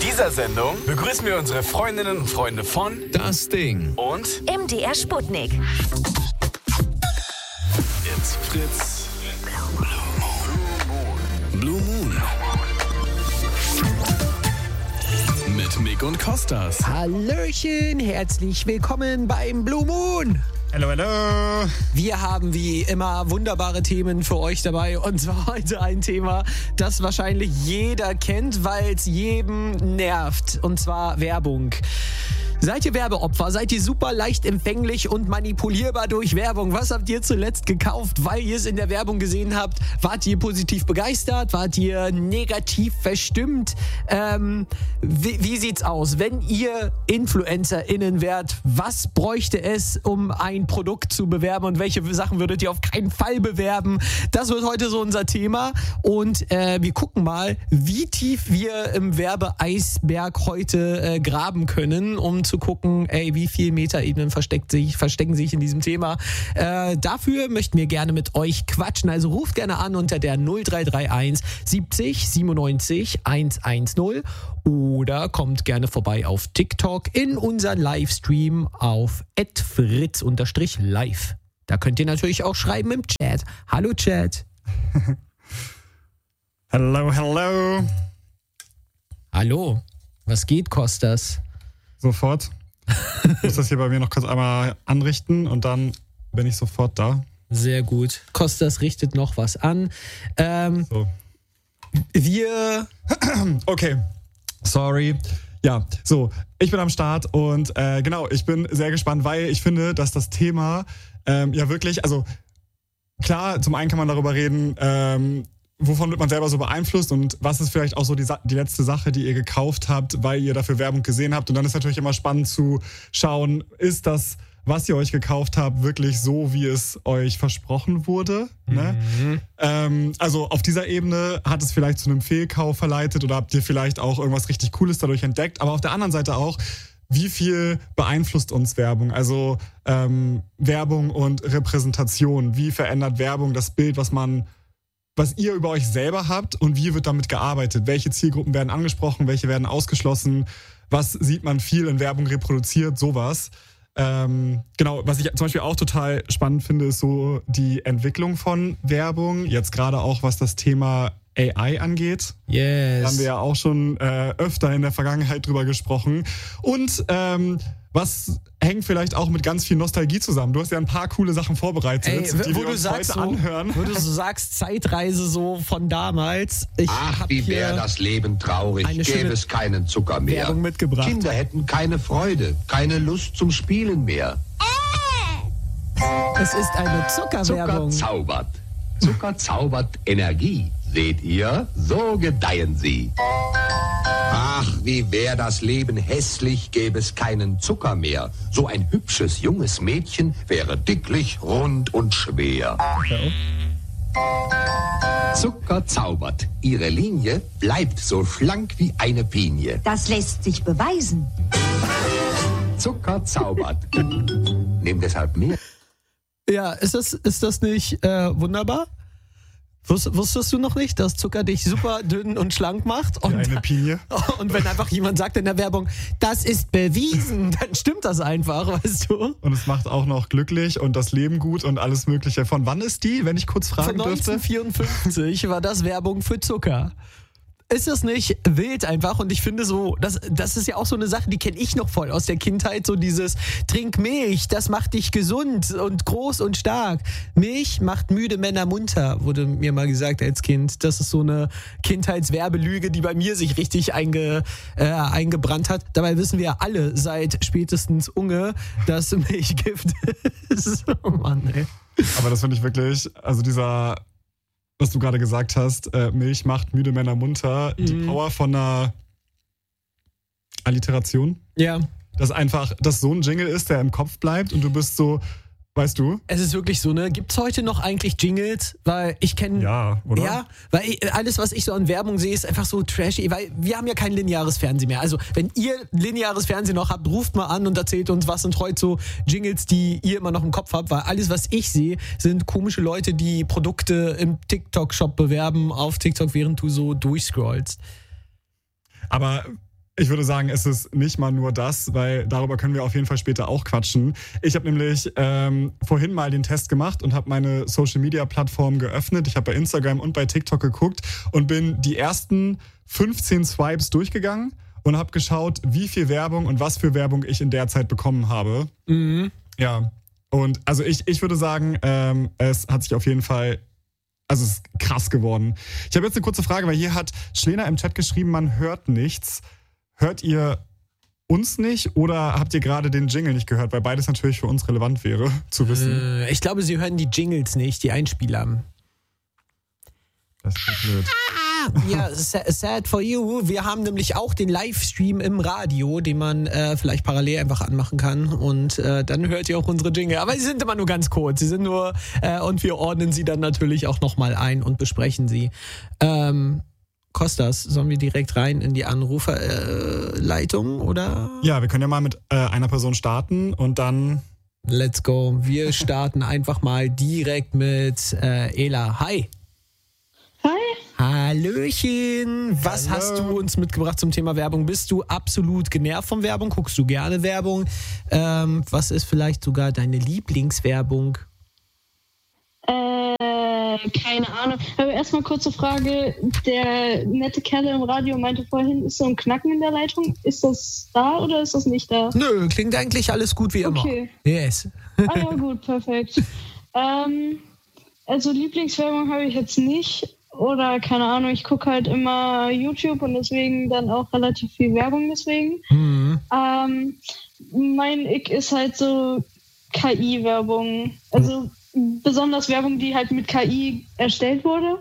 dieser Sendung begrüßen wir unsere Freundinnen und Freunde von Das Ding und MDR Sputnik. It's Fritz. Blue Moon. Mit Mick und Kostas. Hallöchen, herzlich willkommen beim Blue Moon. Hallo, hallo. Wir haben wie immer wunderbare Themen für euch dabei. Und zwar heute ein Thema, das wahrscheinlich jeder kennt, weil es jedem nervt. Und zwar Werbung. Seid ihr Werbeopfer? Seid ihr super leicht empfänglich und manipulierbar durch Werbung? Was habt ihr zuletzt gekauft, weil ihr es in der Werbung gesehen habt? Wart ihr positiv begeistert? Wart ihr negativ verstimmt? Wie sieht's aus? Wenn ihr InfluencerInnen wärt, was bräuchte es, um ein Produkt zu bewerben? Und welche Sachen würdet ihr auf keinen Fall bewerben? Das wird heute so unser Thema. Und wir gucken mal, wie tief wir im Werbeeisberg heute graben können, um zu gucken, wie viele Metaebenen verstecken sich in diesem Thema. Dafür möchten wir gerne mit euch quatschen. Also ruft gerne an unter der 0331 70 97 110 oder kommt gerne vorbei auf TikTok in unseren Livestream auf @fritz_live. Da könnt ihr natürlich auch schreiben im Chat. Hallo Chat. Hallo, hallo. Hallo. Was geht, Kostas? Sofort. Ich muss das hier bei mir noch kurz einmal anrichten und dann bin ich sofort da. Sehr gut. Kostas richtet noch was an. So. Wir... Okay. Sorry. Ja, so. Ich bin am Start und genau, ich bin sehr gespannt, weil ich finde, dass das Thema ja wirklich, also klar, zum einen kann man darüber reden, wovon wird man selber so beeinflusst und was ist vielleicht auch so die letzte Sache, die ihr gekauft habt, weil ihr dafür Werbung gesehen habt. Und dann ist natürlich immer spannend zu schauen, ist das, was ihr euch gekauft habt, wirklich so, wie es euch versprochen wurde? Ne? Also auf dieser Ebene hat es vielleicht zu einem Fehlkauf verleitet oder habt ihr vielleicht auch irgendwas richtig Cooles dadurch entdeckt. Aber auf der anderen Seite auch, wie viel beeinflusst uns Werbung? Also Werbung und Repräsentation. Wie verändert Werbung das Bild, was ihr über euch selber habt und wie wird damit gearbeitet? Welche Zielgruppen werden angesprochen, welche werden ausgeschlossen? Was sieht man viel in Werbung reproduziert? Sowas. Genau, was ich zum Beispiel auch total spannend finde, ist so die Entwicklung von Werbung. Jetzt gerade auch, was das Thema AI angeht. Yes. Da haben wir ja auch schon öfter in der Vergangenheit drüber gesprochen. Und was hängt vielleicht auch mit ganz viel Nostalgie zusammen. Du hast ja ein paar coole Sachen vorbereitet, die wir uns heute anhören. Wo du so sagst, Zeitreise so von damals. Ach, wie wäre das Leben traurig, gäbe es keinen Zucker mehr. Werbung mitgebracht. Kinder hätten keine Freude, keine Lust zum Spielen mehr. Es ist eine Zuckerwerbung. Zucker zaubert. Zucker zaubert Energie. Seht ihr? So gedeihen sie. Ach, wie wäre das Leben hässlich, gäbe es keinen Zucker mehr. So ein hübsches, junges Mädchen wäre dicklich, rund und schwer. Okay. Zucker zaubert. Ihre Linie bleibt so schlank wie eine Pinie. Das lässt sich beweisen. Zucker zaubert. Nimm deshalb mehr. Ja, ist das nicht wunderbar? Wusstest du noch nicht, dass Zucker dich super dünn und schlank macht? Und, eine Pinie. Und wenn einfach jemand sagt in der Werbung, das ist bewiesen, dann stimmt das einfach, weißt du? Und es macht auch noch glücklich und das Leben gut und alles Mögliche. Von wann ist die, wenn ich kurz fragen Von dürfte? 1954 war das Werbung für Zucker. Ist das nicht wild einfach? Und ich finde so, das ist ja auch so eine Sache, die kenne ich noch voll aus der Kindheit. So dieses, trink Milch, das macht dich gesund und groß und stark. Milch macht müde Männer munter, wurde mir mal gesagt als Kind. Das ist so eine Kindheitswerbelüge, die bei mir sich richtig eingebrannt hat. Dabei wissen wir alle seit spätestens Unge, dass Milch Gift ist. Oh Mann, ey. Aber das finde ich wirklich, also dieser... was du gerade gesagt hast, Milch macht müde Männer munter, die Power von einer Alliteration. Ja. Dass so ein Jingle ist, der im Kopf bleibt und du bist so, weißt du? Es ist wirklich so, ne? Gibt's heute noch eigentlich Jingles? Weil ich kenne... Ja, oder? Ja, weil alles, was ich so an Werbung sehe, ist einfach so trashy, weil wir haben ja kein lineares Fernsehen mehr. Also, wenn ihr lineares Fernsehen noch habt, ruft mal an und erzählt uns, was sind heute so Jingles, die ihr immer noch im Kopf habt, weil alles, was ich sehe, sind komische Leute, die Produkte im TikTok-Shop bewerben auf TikTok, während du so durchscrollst. Aber Ich würde sagen, es ist nicht mal nur das, weil darüber können wir auf jeden Fall später auch quatschen. Ich habe nämlich vorhin mal den Test gemacht und habe meine Social-Media-Plattform geöffnet. Ich habe bei Instagram und bei TikTok geguckt und bin die ersten 15 Swipes durchgegangen und habe geschaut, wie viel Werbung und was für Werbung ich in der Zeit bekommen habe. Mhm. Ja, und also ich würde sagen, es hat sich auf jeden Fall, also es ist krass geworden. Ich habe jetzt eine kurze Frage, weil hier hat Schlena im Chat geschrieben, man hört nichts. Hört ihr uns nicht oder habt ihr gerade den Jingle nicht gehört? Weil beides natürlich für uns relevant wäre, zu wissen. Ich glaube, sie hören die Jingles nicht, die Einspieler. Das ist blöd. Ja, sad for you. Wir haben nämlich auch den Livestream im Radio, den man vielleicht parallel einfach anmachen kann. Und dann hört ihr auch unsere Jingle. Aber sie sind immer nur ganz kurz. Sie sind nur, und wir ordnen sie dann natürlich auch nochmal ein und besprechen sie. Kostas, sollen wir direkt rein in die Anruferleitung, oder? Ja, wir können ja mal mit einer Person starten und dann... Let's go. Wir starten einfach mal direkt mit Ela. Hi. Hi. Hallöchen. Was hast du uns mitgebracht zum Thema Werbung? Bist du absolut genervt von Werbung? Guckst du gerne Werbung? Was ist vielleicht sogar deine Lieblingswerbung? Keine Ahnung. Aber erstmal kurze Frage. Der nette Kerl im Radio meinte vorhin, ist so ein Knacken in der Leitung. Ist das da oder ist das nicht da? Nö, klingt eigentlich alles gut wie immer. Okay. Yes. Ah ja, gut, perfekt. Also Lieblingswerbung habe ich jetzt nicht. Oder keine Ahnung, ich gucke halt immer YouTube und deswegen dann auch relativ viel Werbung deswegen. Mhm. Mein Ick ist halt so KI-Werbung. Also besonders Werbung, die halt mit KI erstellt wurde.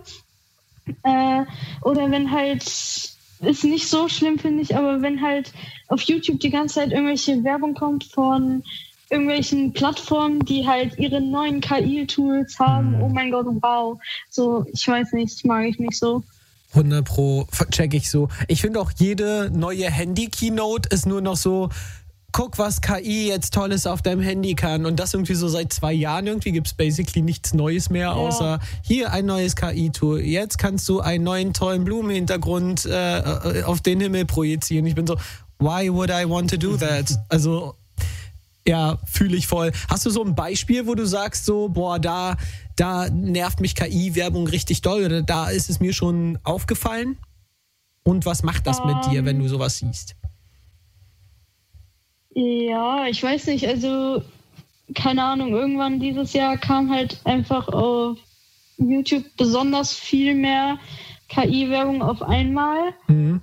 Oder wenn halt, ist nicht so schlimm, finde ich, aber wenn halt auf YouTube die ganze Zeit irgendwelche Werbung kommt von irgendwelchen Plattformen, die halt ihre neuen KI-Tools haben. Oh mein Gott, wow. So, ich weiß nicht, mag ich nicht so. 100% check ich so. Ich finde auch, jede neue Handy-Keynote ist nur noch so, guck, was KI jetzt Tolles auf deinem Handy kann. Und das irgendwie so seit 2 Jahren. Irgendwie gibt es basically nichts Neues mehr, außer hier ein neues KI-Tool. Jetzt kannst du einen neuen tollen Blumenhintergrund auf den Himmel projizieren. Ich bin so, why would I want to do that? Also, ja, fühle ich voll. Hast du so ein Beispiel, wo du sagst so, boah, da nervt mich KI-Werbung richtig doll oder da ist es mir schon aufgefallen? Und was macht das mit dir, wenn du sowas siehst? Ja, ich weiß nicht, also keine Ahnung, irgendwann dieses Jahr kam halt einfach auf YouTube besonders viel mehr KI-Werbung auf einmal. Mhm.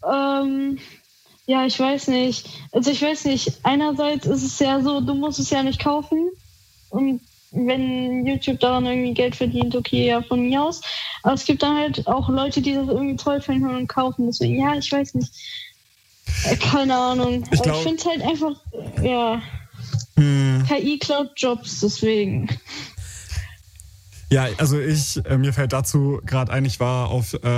Ja, ich weiß nicht. Also ich weiß nicht, einerseits ist es ja so, du musst es ja nicht kaufen und wenn YouTube daran irgendwie Geld verdient, okay, ja, von mir aus. Aber es gibt dann halt auch Leute, die das irgendwie toll finden und kaufen. Deswegen, ja, ich weiß nicht. Keine Ahnung. Ich finde es halt einfach, ja, KI klaut Jobs, deswegen. Ja, also mir fällt dazu gerade ein, ich war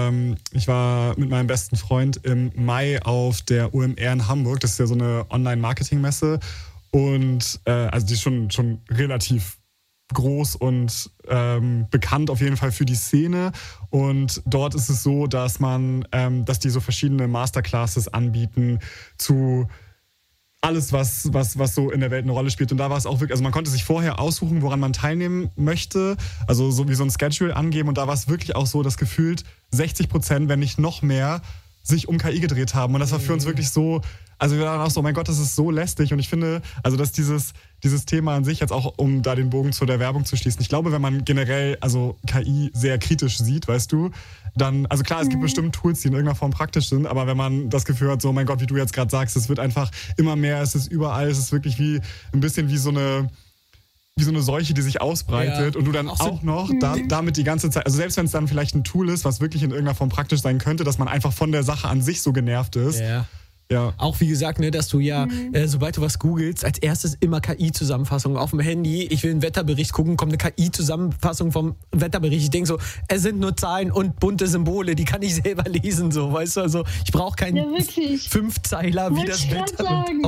mit meinem besten Freund im Mai auf der OMR in Hamburg. Das ist ja so eine Online-Marketing-Messe und also die ist schon relativ groß und bekannt auf jeden Fall für die Szene. Und dort ist es so, dass die so verschiedene Masterclasses anbieten zu alles, was so in der Welt eine Rolle spielt. Und da war es auch wirklich, also man konnte sich vorher aussuchen, woran man teilnehmen möchte, also so wie so ein Schedule angeben. Und da war es wirklich auch so, dass gefühlt 60%, wenn nicht noch mehr, sich um KI gedreht haben. Und das war für uns wirklich so, also wir waren auch so, oh mein Gott, das ist so lästig. Und ich finde, also dass dieses Thema an sich jetzt auch, um da den Bogen zu der Werbung zu schließen, ich glaube, wenn man generell also KI sehr kritisch sieht, weißt du, dann, also klar, es gibt bestimmt Tools, die in irgendeiner Form praktisch sind, aber wenn man das Gefühl hat, so, oh mein Gott, wie du jetzt gerade sagst, es wird einfach immer mehr, es ist überall, es ist wirklich ein bisschen wie so eine Seuche, die sich ausbreitet und du dann auch noch damit die ganze Zeit, also selbst wenn es dann vielleicht ein Tool ist, was wirklich in irgendeiner Form praktisch sein könnte, dass man einfach von der Sache an sich so genervt ist. Ja. Ja. Auch wie gesagt, ne, dass du ja, sobald du was googelst, als erstes immer KI-Zusammenfassung auf dem Handy. Ich will einen Wetterbericht gucken, kommt eine KI-Zusammenfassung vom Wetterbericht. Ich denke so, es sind nur Zahlen und bunte Symbole, die kann ich selber lesen, so, weißt du, also ich brauche keinen 5-Zeiler, wie das Wetter.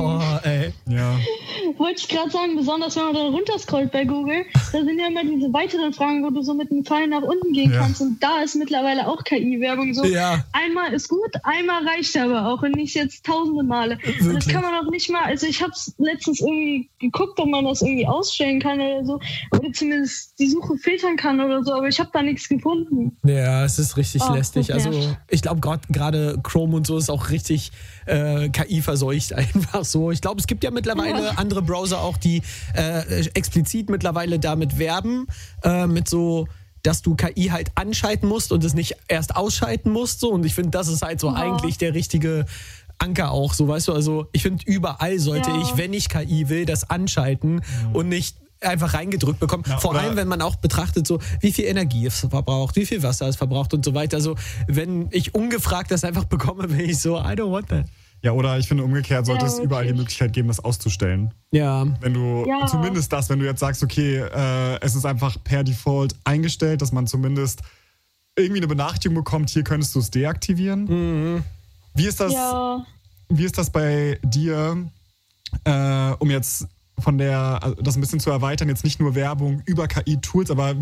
Ja. Wollte ich gerade sagen, besonders wenn man dann runterscrollt bei Google, da sind ja immer diese weiteren Fragen, wo du so mit dem Pfeil nach unten gehen kannst und da ist mittlerweile auch KI-Werbung so. Ja. Einmal ist gut, einmal reicht aber auch und nicht jetzt tausende Male. Und das kann man auch nicht mal, also ich habe es letztens irgendwie geguckt, ob man das irgendwie ausstellen kann oder so, oder zumindest die Suche filtern kann oder so, aber ich habe da nichts gefunden. Ja, es ist richtig lästig. das Also nervt. ich glaube gerade Chrome und so ist auch richtig KI-verseucht einfach so. Ich glaube, es gibt ja mittlerweile andere Browser auch, die explizit mittlerweile damit werben, mit so, dass du KI halt anschalten musst und es nicht erst ausschalten musst. So. Und ich finde, das ist halt so eigentlich der richtige Anker auch, so, weißt du. Also ich finde, überall sollte ich, wenn ich KI will, das anschalten und nicht einfach reingedrückt bekommen. Ja, vor allem, wenn man auch betrachtet, so wie viel Energie es verbraucht, wie viel Wasser es verbraucht und so weiter. Also wenn ich ungefragt das einfach bekomme, bin ich so, I don't want that. Ja, oder ich finde umgekehrt sollte es wirklich. überall die Möglichkeit geben, das auszustellen. Ja. Wenn du zumindest das, wenn du jetzt sagst, okay, es ist einfach per Default eingestellt, dass man zumindest irgendwie eine Benachrichtigung bekommt, hier könntest du es deaktivieren. Wie ist das? Ja, Wie ist das bei dir, um jetzt also das ein bisschen zu erweitern, jetzt nicht nur Werbung über KI-Tools, aber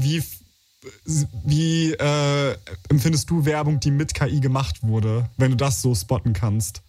wie empfindest du Werbung, die mit KI gemacht wurde, wenn du das so spotten kannst?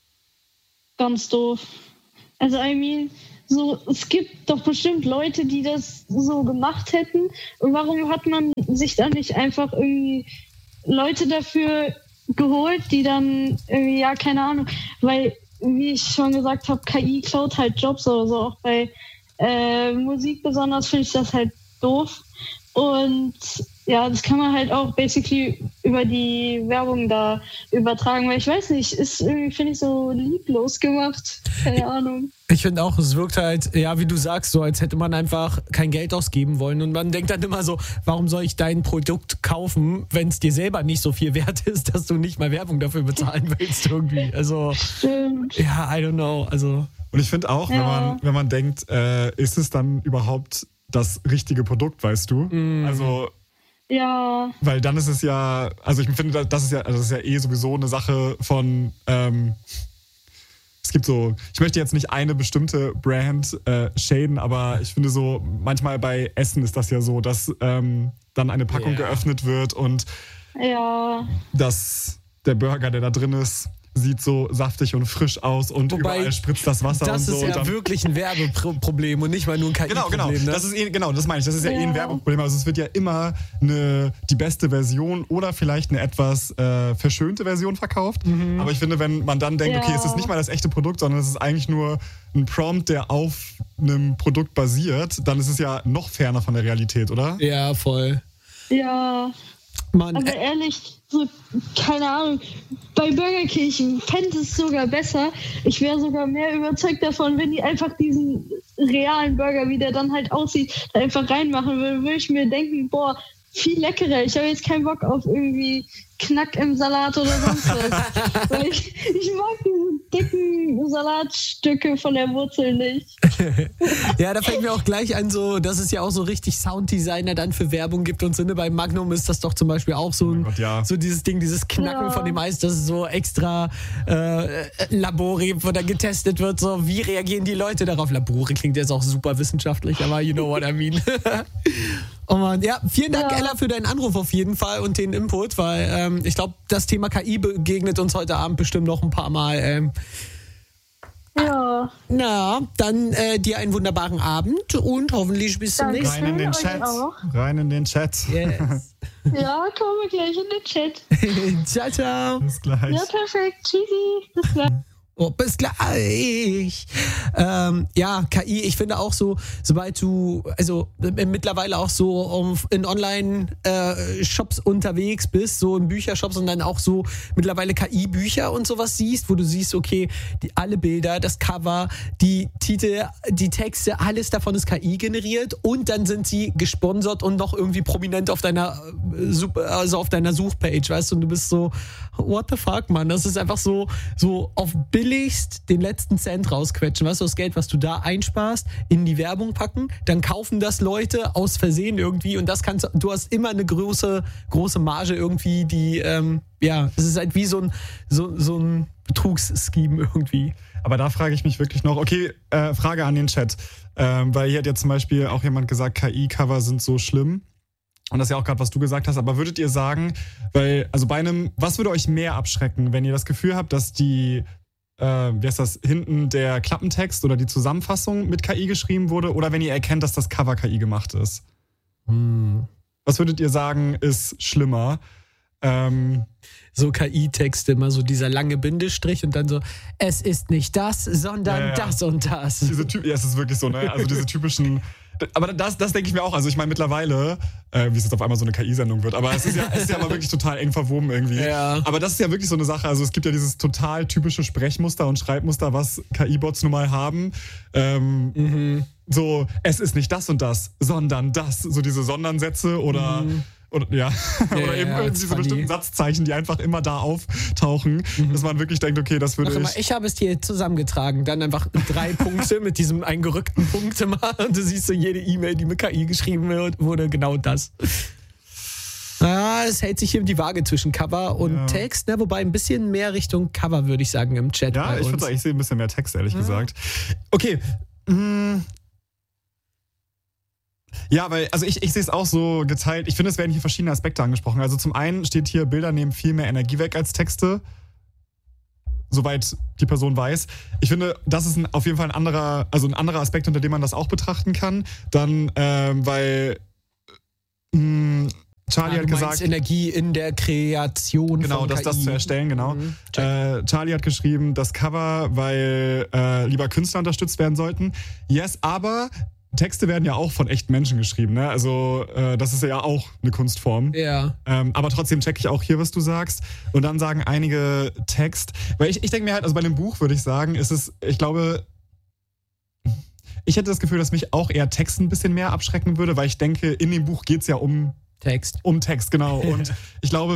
ganz doof. Also, so, es gibt doch bestimmt Leute, die das so gemacht hätten. Und warum hat man sich da nicht einfach irgendwie Leute dafür geholt, die dann irgendwie, ja, keine Ahnung, weil, wie ich schon gesagt habe, KI klaut halt Jobs oder so. Auch bei Musik besonders finde ich das halt doof. Und ja, das kann man halt auch basically über die Werbung da übertragen, weil ich weiß nicht, ist irgendwie, finde ich, so lieblos gemacht. Keine Ahnung. Ich finde auch, es wirkt halt, ja, wie du sagst, so als hätte man einfach kein Geld ausgeben wollen. Und man denkt dann immer so, warum soll ich dein Produkt kaufen, wenn es dir selber nicht so viel wert ist, dass du nicht mal Werbung dafür bezahlen willst irgendwie. Also, Stimmt. ja, I don't know. Also, Und ich finde auch, wenn man denkt, ist es dann überhaupt das richtige Produkt, weißt du? Also, Ja, weil dann ist es ja, also ich finde, das ist ja eh sowieso eine Sache von, es gibt so, ich möchte jetzt nicht eine bestimmte Brand shaden, aber ich finde so, manchmal bei Essen ist das ja so, dass dann eine Packung geöffnet wird und dass der Burger, der da drin ist, sieht so saftig und frisch aus und überall spritzt das Wasser das und so. ist ja wirklich ein Werbeproblem und nicht mal nur ein KI-Problem. Genau. Ne? Das meine ich. Das ist ja eh ein Werbeproblem. Also es wird ja immer die beste Version oder vielleicht eine etwas verschönte Version verkauft. Aber ich finde, wenn man dann denkt, okay, es ist nicht mal das echte Produkt, sondern es ist eigentlich nur ein Prompt, der auf einem Produkt basiert, dann ist es ja noch ferner von der Realität, oder? Ja, voll. ja. Mann, Aber ehrlich, so, keine Ahnung, bei Burger King fände es sogar besser. Ich wäre sogar mehr überzeugt davon, wenn die einfach diesen realen Burger, wie der dann halt aussieht, da einfach reinmachen würden, würde ich mir denken, boah, viel leckerer. Ich habe jetzt keinen Bock auf irgendwie Knack im Salat oder sonst was. Weil ich mag diese dicken Salatstücke von der Wurzel nicht. ja, da fängt mir auch gleich an, so, dass es ja auch so richtig Sounddesigner dann für Werbung gibt und so. Ne? Bei Magnum ist das doch zum Beispiel auch so, so dieses Ding, dieses Knacken von dem Eis, das ist so extra Labori, wo dann getestet wird, so wie reagieren die Leute darauf. Labori klingt jetzt auch super wissenschaftlich, aber you know what I mean. Oh Mann, ja, vielen Dank, Ella, für deinen Anruf auf jeden Fall und den Input, weil ich glaube, das Thema KI begegnet uns heute Abend bestimmt noch ein paar Mal. Ja. Na, dann dir einen wunderbaren Abend und hoffentlich bis zum Danke. nächsten Rein in den Euch Chat. auch. Rein in den Chat. Yes. Ja, kommen wir gleich in den Chat. Ciao, ciao. Bis gleich. Ja, perfekt. Tschüssi. Bis gleich. Oh, bis gleich. Ja, KI, ich finde auch so, sobald du, also mittlerweile auch so in Online-Shops unterwegs bist, so in Büchershops und dann auch so mittlerweile KI-Bücher und sowas siehst, wo du siehst, okay, alle Bilder, das Cover, die Titel, die Texte, alles davon ist KI generiert und dann sind sie gesponsert und noch irgendwie prominent auf deiner Suchpage, weißt du, und du bist so, what the fuck, Mann, das ist einfach so auf billigst den letzten Cent rausquetschen, weißt du, das Geld, was du da einsparst, in die Werbung packen, dann kaufen das Leute aus Versehen irgendwie und das du hast immer eine große Marge irgendwie, die, es ist halt wie so ein Betrugsscheme irgendwie. Aber da frage ich mich wirklich noch, okay, Frage an den Chat, weil hier hat jetzt zum Beispiel auch jemand gesagt, KI-Cover sind so schlimm. Und das ist ja auch gerade, was du gesagt hast, aber würdet ihr sagen, was würde euch mehr abschrecken, wenn ihr das Gefühl habt, dass die wie heißt das, hinten der Klappentext oder die Zusammenfassung mit KI geschrieben wurde oder wenn ihr erkennt, dass das Cover KI gemacht ist? Was würdet ihr sagen, ist schlimmer? So KI-Texte, immer so dieser lange Bindestrich und dann so, es ist nicht das, sondern das und das. Es ist wirklich so, ne? Also diese typischen. Aber das denke ich mir auch. Also ich meine mittlerweile, wie es jetzt auf einmal so eine KI-Sendung wird, aber es ist ja aber wirklich total eng verwoben irgendwie. Ja. Aber das ist ja wirklich so eine Sache. Also es gibt ja dieses total typische Sprechmuster und Schreibmuster, was KI-Bots nun mal haben. So, es ist nicht das und das, sondern das. So diese Sondernsätze oder eben diese bestimmten Satzzeichen, die einfach immer da auftauchen, dass man wirklich denkt, okay, das würde ich habe es dir zusammengetragen, dann einfach 3 Punkte mit diesem eingerückten Punkt immer und du siehst so jede E-Mail, die mit KI geschrieben wurde, genau das. Ja, es hält sich hier die Waage zwischen Cover und Text, ne? Wobei ein bisschen mehr Richtung Cover, würde ich sagen, im Chat. Ja, ich sehe ein bisschen mehr Text, ehrlich gesagt. Okay, ja, weil, also ich sehe es auch so geteilt. Ich finde, es werden hier verschiedene Aspekte angesprochen. Also zum einen steht hier, Bilder nehmen viel mehr Energie weg als Texte. Soweit die Person weiß. Ich finde, das ist auf jeden Fall ein anderer Aspekt, unter dem man das auch betrachten kann. Dann, weil Charlie hat gesagt, Energie in der Kreation genau, von KI. das zu erstellen, genau. Charlie hat geschrieben, das Cover, weil lieber Künstler unterstützt werden sollten. Yes, aber Texte werden ja auch von echten Menschen geschrieben, ne? Also das ist ja auch eine Kunstform. Ja. Aber trotzdem checke ich auch hier, was du sagst. Und dann sagen einige Text, weil ich denke mir halt, also bei einem Buch würde ich sagen, ich glaube, ich hätte das Gefühl, dass mich auch eher Text ein bisschen mehr abschrecken würde, weil ich denke, in dem Buch geht es ja um Text. Um Text, genau. Und ich glaube,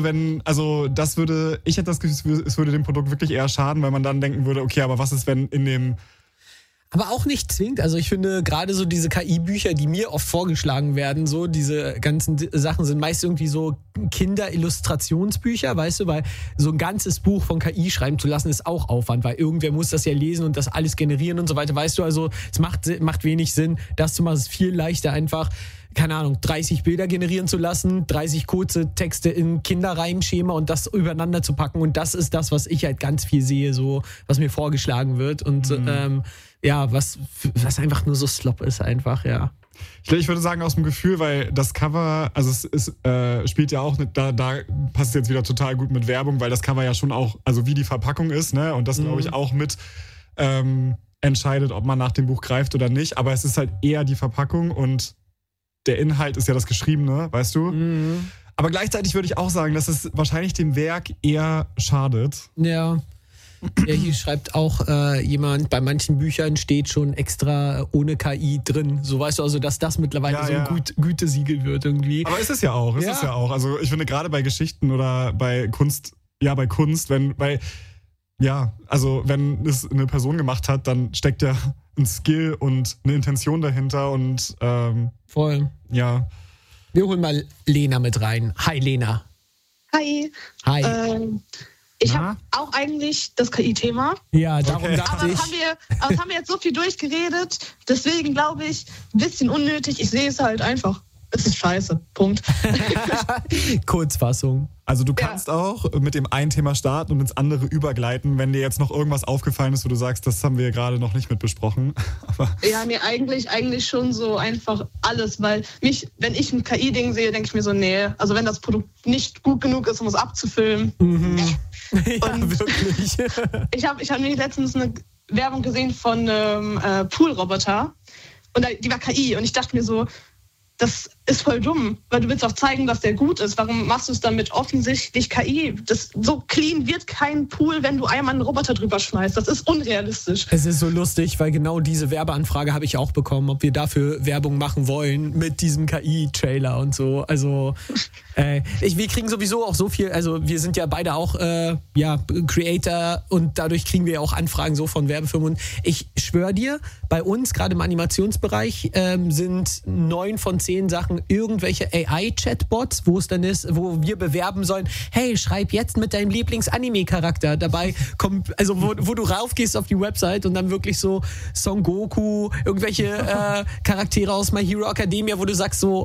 ich hätte das Gefühl, es würde dem Produkt wirklich eher schaden, weil man dann denken würde, okay, aber was ist, wenn in dem... Aber auch nicht zwingend. Also ich finde, gerade so diese KI-Bücher, die mir oft vorgeschlagen werden, so diese ganzen Sachen sind meist irgendwie so Kinder-Illustrationsbücher, weißt du, weil so ein ganzes Buch von KI schreiben zu lassen, ist auch Aufwand, weil irgendwer muss das ja lesen und das alles generieren und so weiter, weißt du, also es macht wenig Sinn, das zu machen, es ist viel leichter einfach, keine Ahnung, 30 Bilder generieren zu lassen, 30 kurze Texte in Kinderreimschema und das übereinander zu packen und das ist das, was ich halt ganz viel sehe, so, was mir vorgeschlagen wird und was einfach nur so Slop ist einfach, ja. Ich würde sagen aus dem Gefühl, weil das Cover, also es spielt ja auch, da passt es jetzt wieder total gut mit Werbung, weil das Cover ja schon auch, also wie die Verpackung ist, ne, und das glaube ich auch mit entscheidet, ob man nach dem Buch greift oder nicht, aber es ist halt eher die Verpackung und der Inhalt ist ja das Geschriebene, weißt du? Aber gleichzeitig würde ich auch sagen, dass es wahrscheinlich dem Werk eher schadet. Ja. Ja, hier schreibt auch jemand, bei manchen Büchern steht schon extra ohne KI drin. So weißt du, also dass das mittlerweile ein Gütesiegel wird irgendwie. Aber ist es ja auch, Also ich finde gerade bei Geschichten oder bei Kunst, wenn es eine Person gemacht hat, dann steckt ja ein Skill und eine Intention dahinter und voll. Ja. Wir holen mal Lena mit rein. Hi Lena. Hi. Hi. Ich habe auch eigentlich das KI-Thema. Ja, darum dachte ich. Aber das haben wir jetzt so viel durchgeredet. Deswegen glaube ich, ein bisschen unnötig. Ich sehe es halt einfach. Es ist scheiße. Punkt. Kurzfassung. Also du kannst auch mit dem einen Thema starten und ins andere übergleiten, wenn dir jetzt noch irgendwas aufgefallen ist, wo du sagst, das haben wir gerade noch nicht mit besprochen. Eigentlich schon so einfach alles, weil wenn ich ein KI-Ding sehe, denke ich mir so, nee, also wenn das Produkt nicht gut genug ist, um es abzufilmen. Ja, wirklich. Ich hab nämlich letztens eine Werbung gesehen von einem Poolroboter und die war KI und ich dachte mir so, das ist voll dumm, weil du willst auch zeigen, dass der gut ist. Warum machst du es dann mit offensichtlich KI? So clean wird kein Pool, wenn du einmal einen Roboter drüber schmeißt. Das ist unrealistisch. Es ist so lustig, weil genau diese Werbeanfrage habe ich auch bekommen, ob wir dafür Werbung machen wollen mit diesem KI-Trailer und so. Also wir kriegen sowieso auch so viel, also wir sind ja beide auch Creator und dadurch kriegen wir ja auch Anfragen so von Werbefirmen. Und ich schwöre dir, bei uns, gerade im Animationsbereich, sind 9 von 10 Sachen irgendwelche AI-Chatbots, wo es dann ist, wo wir bewerben sollen, hey, schreib jetzt mit deinem Lieblings-Anime-Charakter. Dabei kommt, also wo du raufgehst auf die Website und dann wirklich so Son Goku, irgendwelche Charaktere aus My Hero Academia, wo du sagst so,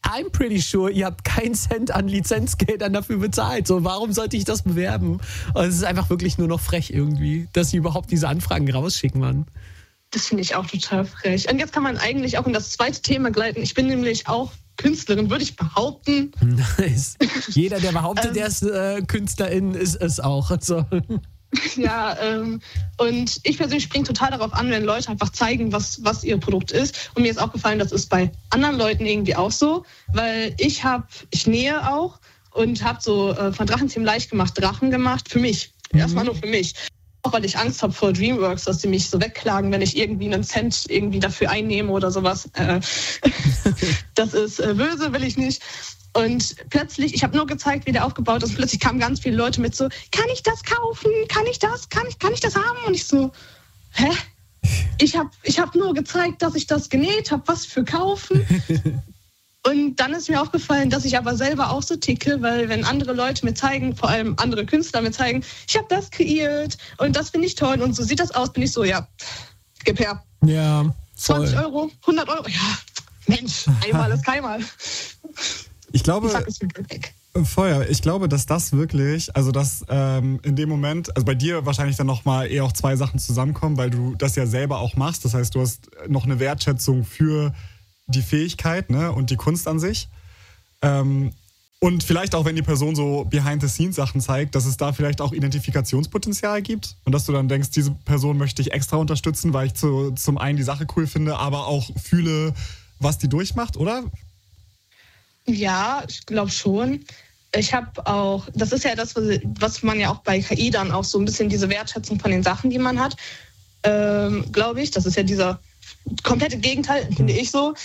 I'm pretty sure, ihr habt keinen Cent an Lizenzgeldern dafür bezahlt. So, warum sollte ich das bewerben? Und es ist einfach wirklich nur noch frech irgendwie, dass sie überhaupt diese Anfragen rausschicken, Mann. Das finde ich auch total frech. Und jetzt kann man eigentlich auch in das zweite Thema gleiten. Ich bin nämlich auch Künstlerin, würde ich behaupten. Nice. Jeder, der behauptet, der ist Künstlerin, ist es auch. Also. Ja, und ich persönlich springe total darauf an, wenn Leute einfach zeigen, was ihr Produkt ist. Und mir ist auch gefallen, das ist bei anderen Leuten irgendwie auch so, weil ich nähe auch und habe so von Drachenzähmen leicht gemacht Drachen gemacht, für mich. Erstmal nur für mich. Auch weil ich Angst habe vor DreamWorks, dass die mich so wegklagen, wenn ich irgendwie einen Cent irgendwie dafür einnehme oder sowas. Das ist böse, will ich nicht. Und plötzlich, ich habe nur gezeigt, wie der aufgebaut ist, und plötzlich kamen ganz viele Leute mit so, kann ich das kaufen? Kann ich das? Kann ich das haben? Und ich so, hä? Ich hab nur gezeigt, dass ich das genäht habe, was für kaufen. Und dann ist mir aufgefallen, dass ich aber selber auch so ticke, weil wenn andere Leute mir zeigen, vor allem andere Künstler mir zeigen, ich habe das kreiert und das finde ich toll und so sieht das aus, bin ich so, ja, gib her. Ja, voll. 20 Euro, 100 Euro, ja, Mensch, einmal ist keinmal. Ich glaube, weg. Feuer, ich glaube, dass das wirklich, also dass in dem Moment, also bei dir wahrscheinlich dann nochmal eher auch zwei Sachen zusammenkommen, weil du das ja selber auch machst. Das heißt, du hast noch eine Wertschätzung für die Fähigkeit, ne, und die Kunst an sich. Und vielleicht auch, wenn die Person so Behind-the-Scenes-Sachen zeigt, dass es da vielleicht auch Identifikationspotenzial gibt und dass du dann denkst, diese Person möchte ich extra unterstützen, weil ich zum einen die Sache cool finde, aber auch fühle, was die durchmacht, oder? Ja, ich glaube schon. Ich habe auch, das ist ja das, was man ja auch bei KI dann auch so ein bisschen diese Wertschätzung von den Sachen, die man hat, glaube ich. Das ist ja dieser komplette Gegenteil, finde ich so.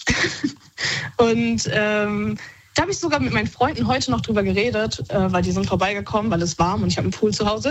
Und da habe ich sogar mit meinen Freunden heute noch drüber geredet, weil die sind vorbeigekommen, weil es warm und ich habe einen Pool zu Hause.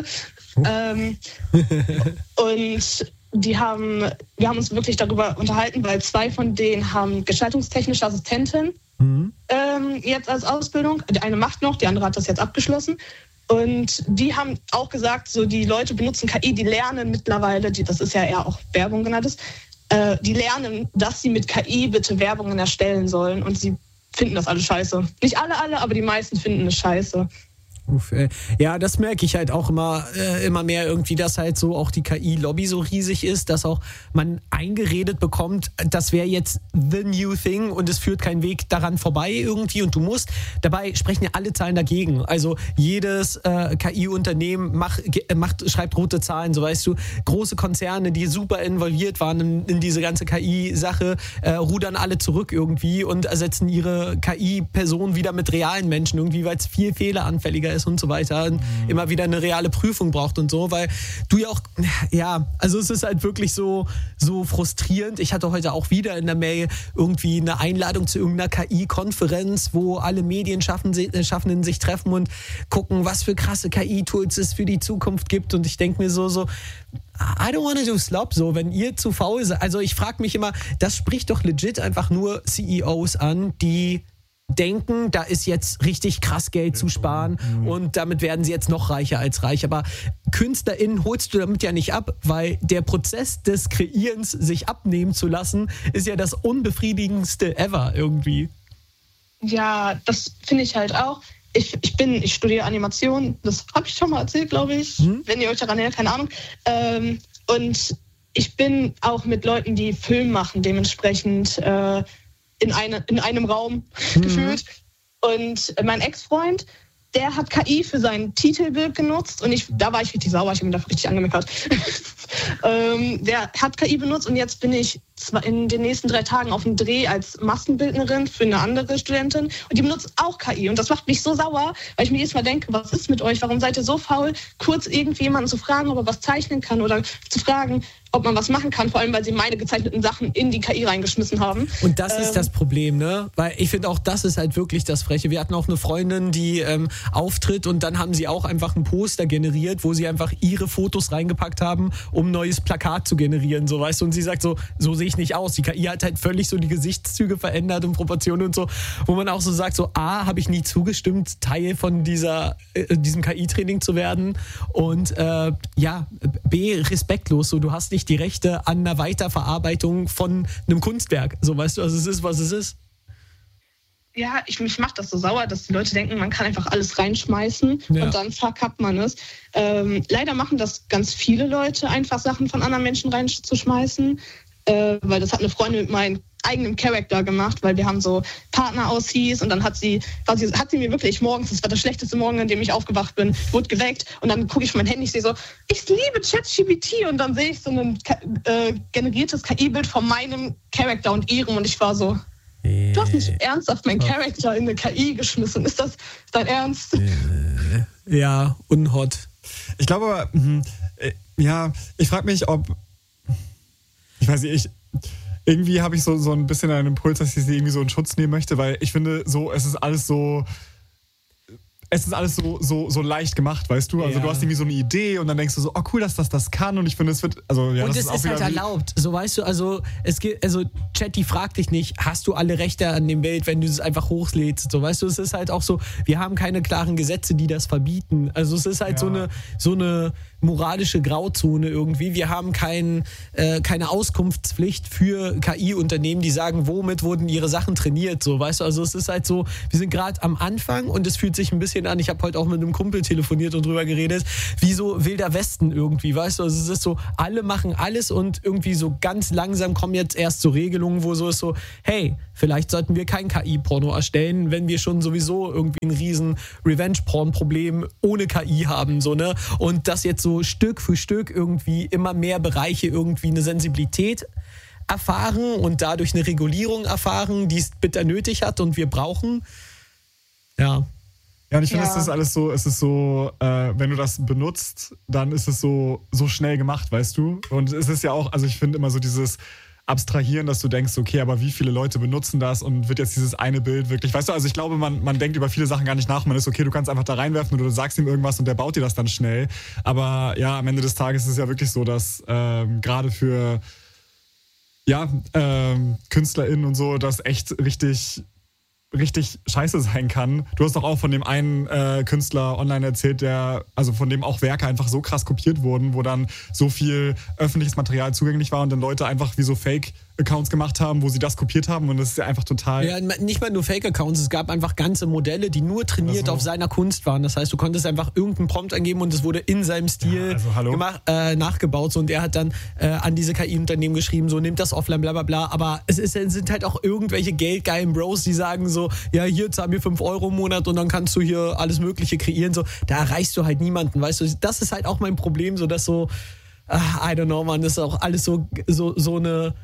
Und wir haben uns wirklich darüber unterhalten, weil zwei von denen haben gestaltungstechnische Assistentin jetzt als Ausbildung. Die eine macht noch, die andere hat das jetzt abgeschlossen. Und die haben auch gesagt, so die Leute benutzen KI, die lernen mittlerweile, das ist ja eher auch Werbung genannt ist, die lernen, dass sie mit KI bitte Werbungen erstellen sollen und sie finden das alle scheiße. Nicht alle, aber die meisten finden es scheiße. Ja, das merke ich halt auch immer mehr irgendwie, dass halt so auch die KI-Lobby so riesig ist, dass auch man eingeredet bekommt, das wäre jetzt the new thing und es führt kein Weg daran vorbei irgendwie und du musst. Dabei sprechen ja alle Zahlen dagegen. Also jedes KI-Unternehmen schreibt rote Zahlen, so weißt du. Große Konzerne, die super involviert waren in diese ganze KI-Sache, rudern alle zurück irgendwie und ersetzen ihre KI-Personen wieder mit realen Menschen irgendwie, weil es viel fehleranfälliger ist und so weiter und immer wieder eine reale Prüfung braucht und so, weil du ja auch, ja, also es ist halt wirklich so frustrierend. Ich hatte heute auch wieder in der Mail irgendwie eine Einladung zu irgendeiner KI-Konferenz, wo alle Medienschaffenden sich treffen und gucken, was für krasse KI-Tools es für die Zukunft gibt und ich denke mir so, I don't wanna do slop, so, wenn ihr zu faul seid. Also ich frage mich immer, das spricht doch legit einfach nur CEOs an, die denken, da ist jetzt richtig krass Geld zu sparen und damit werden sie jetzt noch reicher als reich. Aber KünstlerInnen holst du damit ja nicht ab, weil der Prozess des Kreierens, sich abnehmen zu lassen, ist ja das unbefriedigendste ever irgendwie. Ja, das finde ich halt auch. Ich studiere Animation, das habe ich schon mal erzählt, glaube ich, wenn ihr euch daran erinnert, keine Ahnung. Und ich bin auch mit Leuten, die Film machen, dementsprechend in einem Raum gefühlt. Und mein Ex-Freund, der hat KI für sein Titelbild genutzt und da war ich richtig sauer, ich habe ihn dafür richtig angemeckert. Der hat KI benutzt und jetzt bin ich in den nächsten 3 Tagen auf dem Dreh als Maskenbildnerin für eine andere Studentin und die benutzt auch KI und das macht mich so sauer, weil ich mir jedes Mal denke, was ist mit euch, warum seid ihr so faul, kurz irgendwie jemanden zu fragen, ob er was zeichnen kann oder zu fragen, ob man was machen kann, vor allem, weil sie meine gezeichneten Sachen in die KI reingeschmissen haben. Und das ist das Problem, ne? Weil ich finde auch, das ist halt wirklich das Freche. Wir hatten auch eine Freundin, die auftritt und dann haben sie auch einfach ein Poster generiert, wo sie einfach ihre Fotos reingepackt haben, um ein neues Plakat zu generieren, so, weißt du? Und sie sagt so sehe ich nicht aus. Die KI hat halt völlig so die Gesichtszüge verändert und Proportionen und so, wo man auch so sagt, so A, habe ich nie zugestimmt, Teil von diesem KI-Training zu werden und B, respektlos, so, du hast nicht die Rechte an einer Weiterverarbeitung von einem Kunstwerk, so, weißt du, also es ist, was es ist. mich macht das so sauer, dass die Leute denken, man kann einfach alles reinschmeißen und dann verkappt man es. Leider machen das ganz viele Leute, einfach Sachen von anderen Menschen reinzuschmeißen, weil das hat eine Freundin mit meinem eigenen Charakter gemacht, weil wir haben so Partner-Aussies und dann hat sie mir wirklich morgens, das war das schlechteste Morgen, an dem ich aufgewacht bin, wurde geweckt und dann gucke ich auf mein Handy, ich sehe so, ich liebe ChatGPT und dann sehe ich so ein generiertes KI-Bild von meinem Charakter und ihrem und ich war so, du hast nicht ernsthaft meinen Charakter in eine KI geschmissen. Ist das dein Ernst? Ja, unhot. Ich glaube, ich frage mich, ob, ich weiß nicht, irgendwie habe ich so ein bisschen einen Impuls, dass ich sie irgendwie so in Schutz nehmen möchte, weil ich finde, es ist alles so leicht gemacht, weißt du? Also du hast irgendwie so eine Idee und dann denkst du so, oh cool, dass das kann und ich finde, es wird, und das ist halt erlaubt, so weißt du, also Chat, die fragt dich nicht, hast du alle Rechte an dem Bild, wenn du es einfach hochlädst, so weißt du, es ist halt auch so, wir haben keine klaren Gesetze, die das verbieten, also es ist halt so eine moralische Grauzone irgendwie. Wir haben keine Auskunftspflicht für KI-Unternehmen, die sagen, womit wurden ihre Sachen trainiert, so, weißt du, also es ist halt so, wir sind gerade am Anfang und es fühlt sich ein bisschen an, ich habe heute auch mit einem Kumpel telefoniert und drüber geredet, wie so Wilder Westen irgendwie, weißt du, also es ist so, alle machen alles und irgendwie so ganz langsam kommen jetzt erst so Regelungen, wo so ist so, hey, vielleicht sollten wir kein KI-Porno erstellen, wenn wir schon sowieso irgendwie ein riesen Revenge-Porn-Problem ohne KI haben, so, ne, und das jetzt so Stück für Stück irgendwie immer mehr Bereiche irgendwie eine Sensibilität erfahren und dadurch eine Regulierung erfahren, die es bitter nötig hat und wir brauchen. Ja. Ja, und ich finde, es ist so, wenn du das benutzt, dann ist es so schnell gemacht, weißt du? Und es ist ja auch, also ich finde immer so dieses Abstrahieren, dass du denkst, okay, aber wie viele Leute benutzen das und wird jetzt dieses eine Bild wirklich, weißt du, also ich glaube, man denkt über viele Sachen gar nicht nach, man ist okay, du kannst einfach da reinwerfen oder du sagst ihm irgendwas und der baut dir das dann schnell, aber ja, am Ende des Tages ist es ja wirklich so, dass gerade für KünstlerInnen und so, das echt richtig scheiße sein kann. Du hast doch auch von dem einen Künstler online erzählt, von dem auch Werke einfach so krass kopiert wurden, wo dann so viel öffentliches Material zugänglich war und dann Leute einfach wie so Fake-Accounts gemacht haben, wo sie das kopiert haben und das ist ja einfach total... Ja, nicht mal nur Fake-Accounts, es gab einfach ganze Modelle, die nur trainiert auf seiner Kunst waren. Das heißt, du konntest einfach irgendeinen Prompt eingeben und es wurde in seinem Stil gemacht, nachgebaut. So, und er hat dann an diese KI-Unternehmen geschrieben, so, nimmt das offline, bla bla bla. Aber es sind halt auch irgendwelche geldgeilen Bros, die sagen so, ja, hier zahl mir 5 € im Monat und dann kannst du hier alles Mögliche kreieren. So, da erreichst du halt niemanden, weißt du. Das ist halt auch mein Problem, so dass so, I don't know, man, das ist auch alles so eine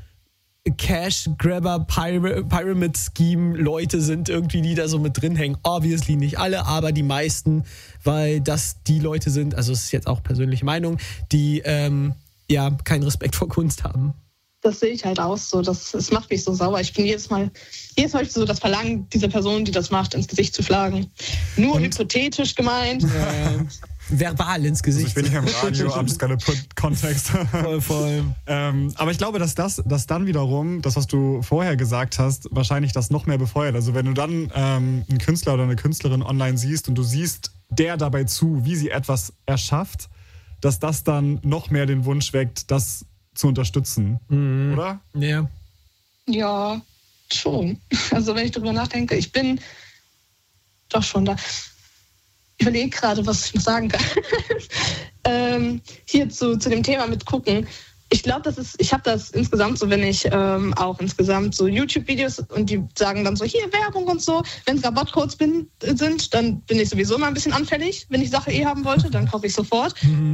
Cash-Grabber-Pyramid-Scheme-Leute sind irgendwie, die da so mit drin hängen. Obviously nicht alle, aber die meisten, weil das die Leute sind, also es ist jetzt auch persönliche Meinung, die keinen Respekt vor Kunst haben. Das sehe ich halt auch so. Es macht mich so sauer. Ich bin jedes Mal so das Verlangen dieser Person, die das macht, ins Gesicht zu schlagen. Nur hypothetisch gemeint. Verbal ins Gesicht. Also ich bin hier im Radio, I'm just gonna put Kontext. Voll. Aber ich glaube, dass dann wiederum, das, was du vorher gesagt hast, wahrscheinlich das noch mehr befeuert. Also wenn du dann einen Künstler oder eine Künstlerin online siehst und du siehst der dabei zu, wie sie etwas erschafft, dass das dann noch mehr den Wunsch weckt, das zu unterstützen, oder? Ja. Ja, schon. Also wenn ich darüber nachdenke, ich bin doch schon da. Ich überlege gerade, was ich noch sagen kann. Hier zu dem Thema mit Gucken. Ich glaube, ich habe das insgesamt so, wenn ich auch insgesamt so YouTube-Videos und die sagen dann so, hier Werbung und so. Wenn es Rabattcodes sind, dann bin ich sowieso immer ein bisschen anfällig. Wenn ich Sache haben wollte, dann kaufe ich sofort.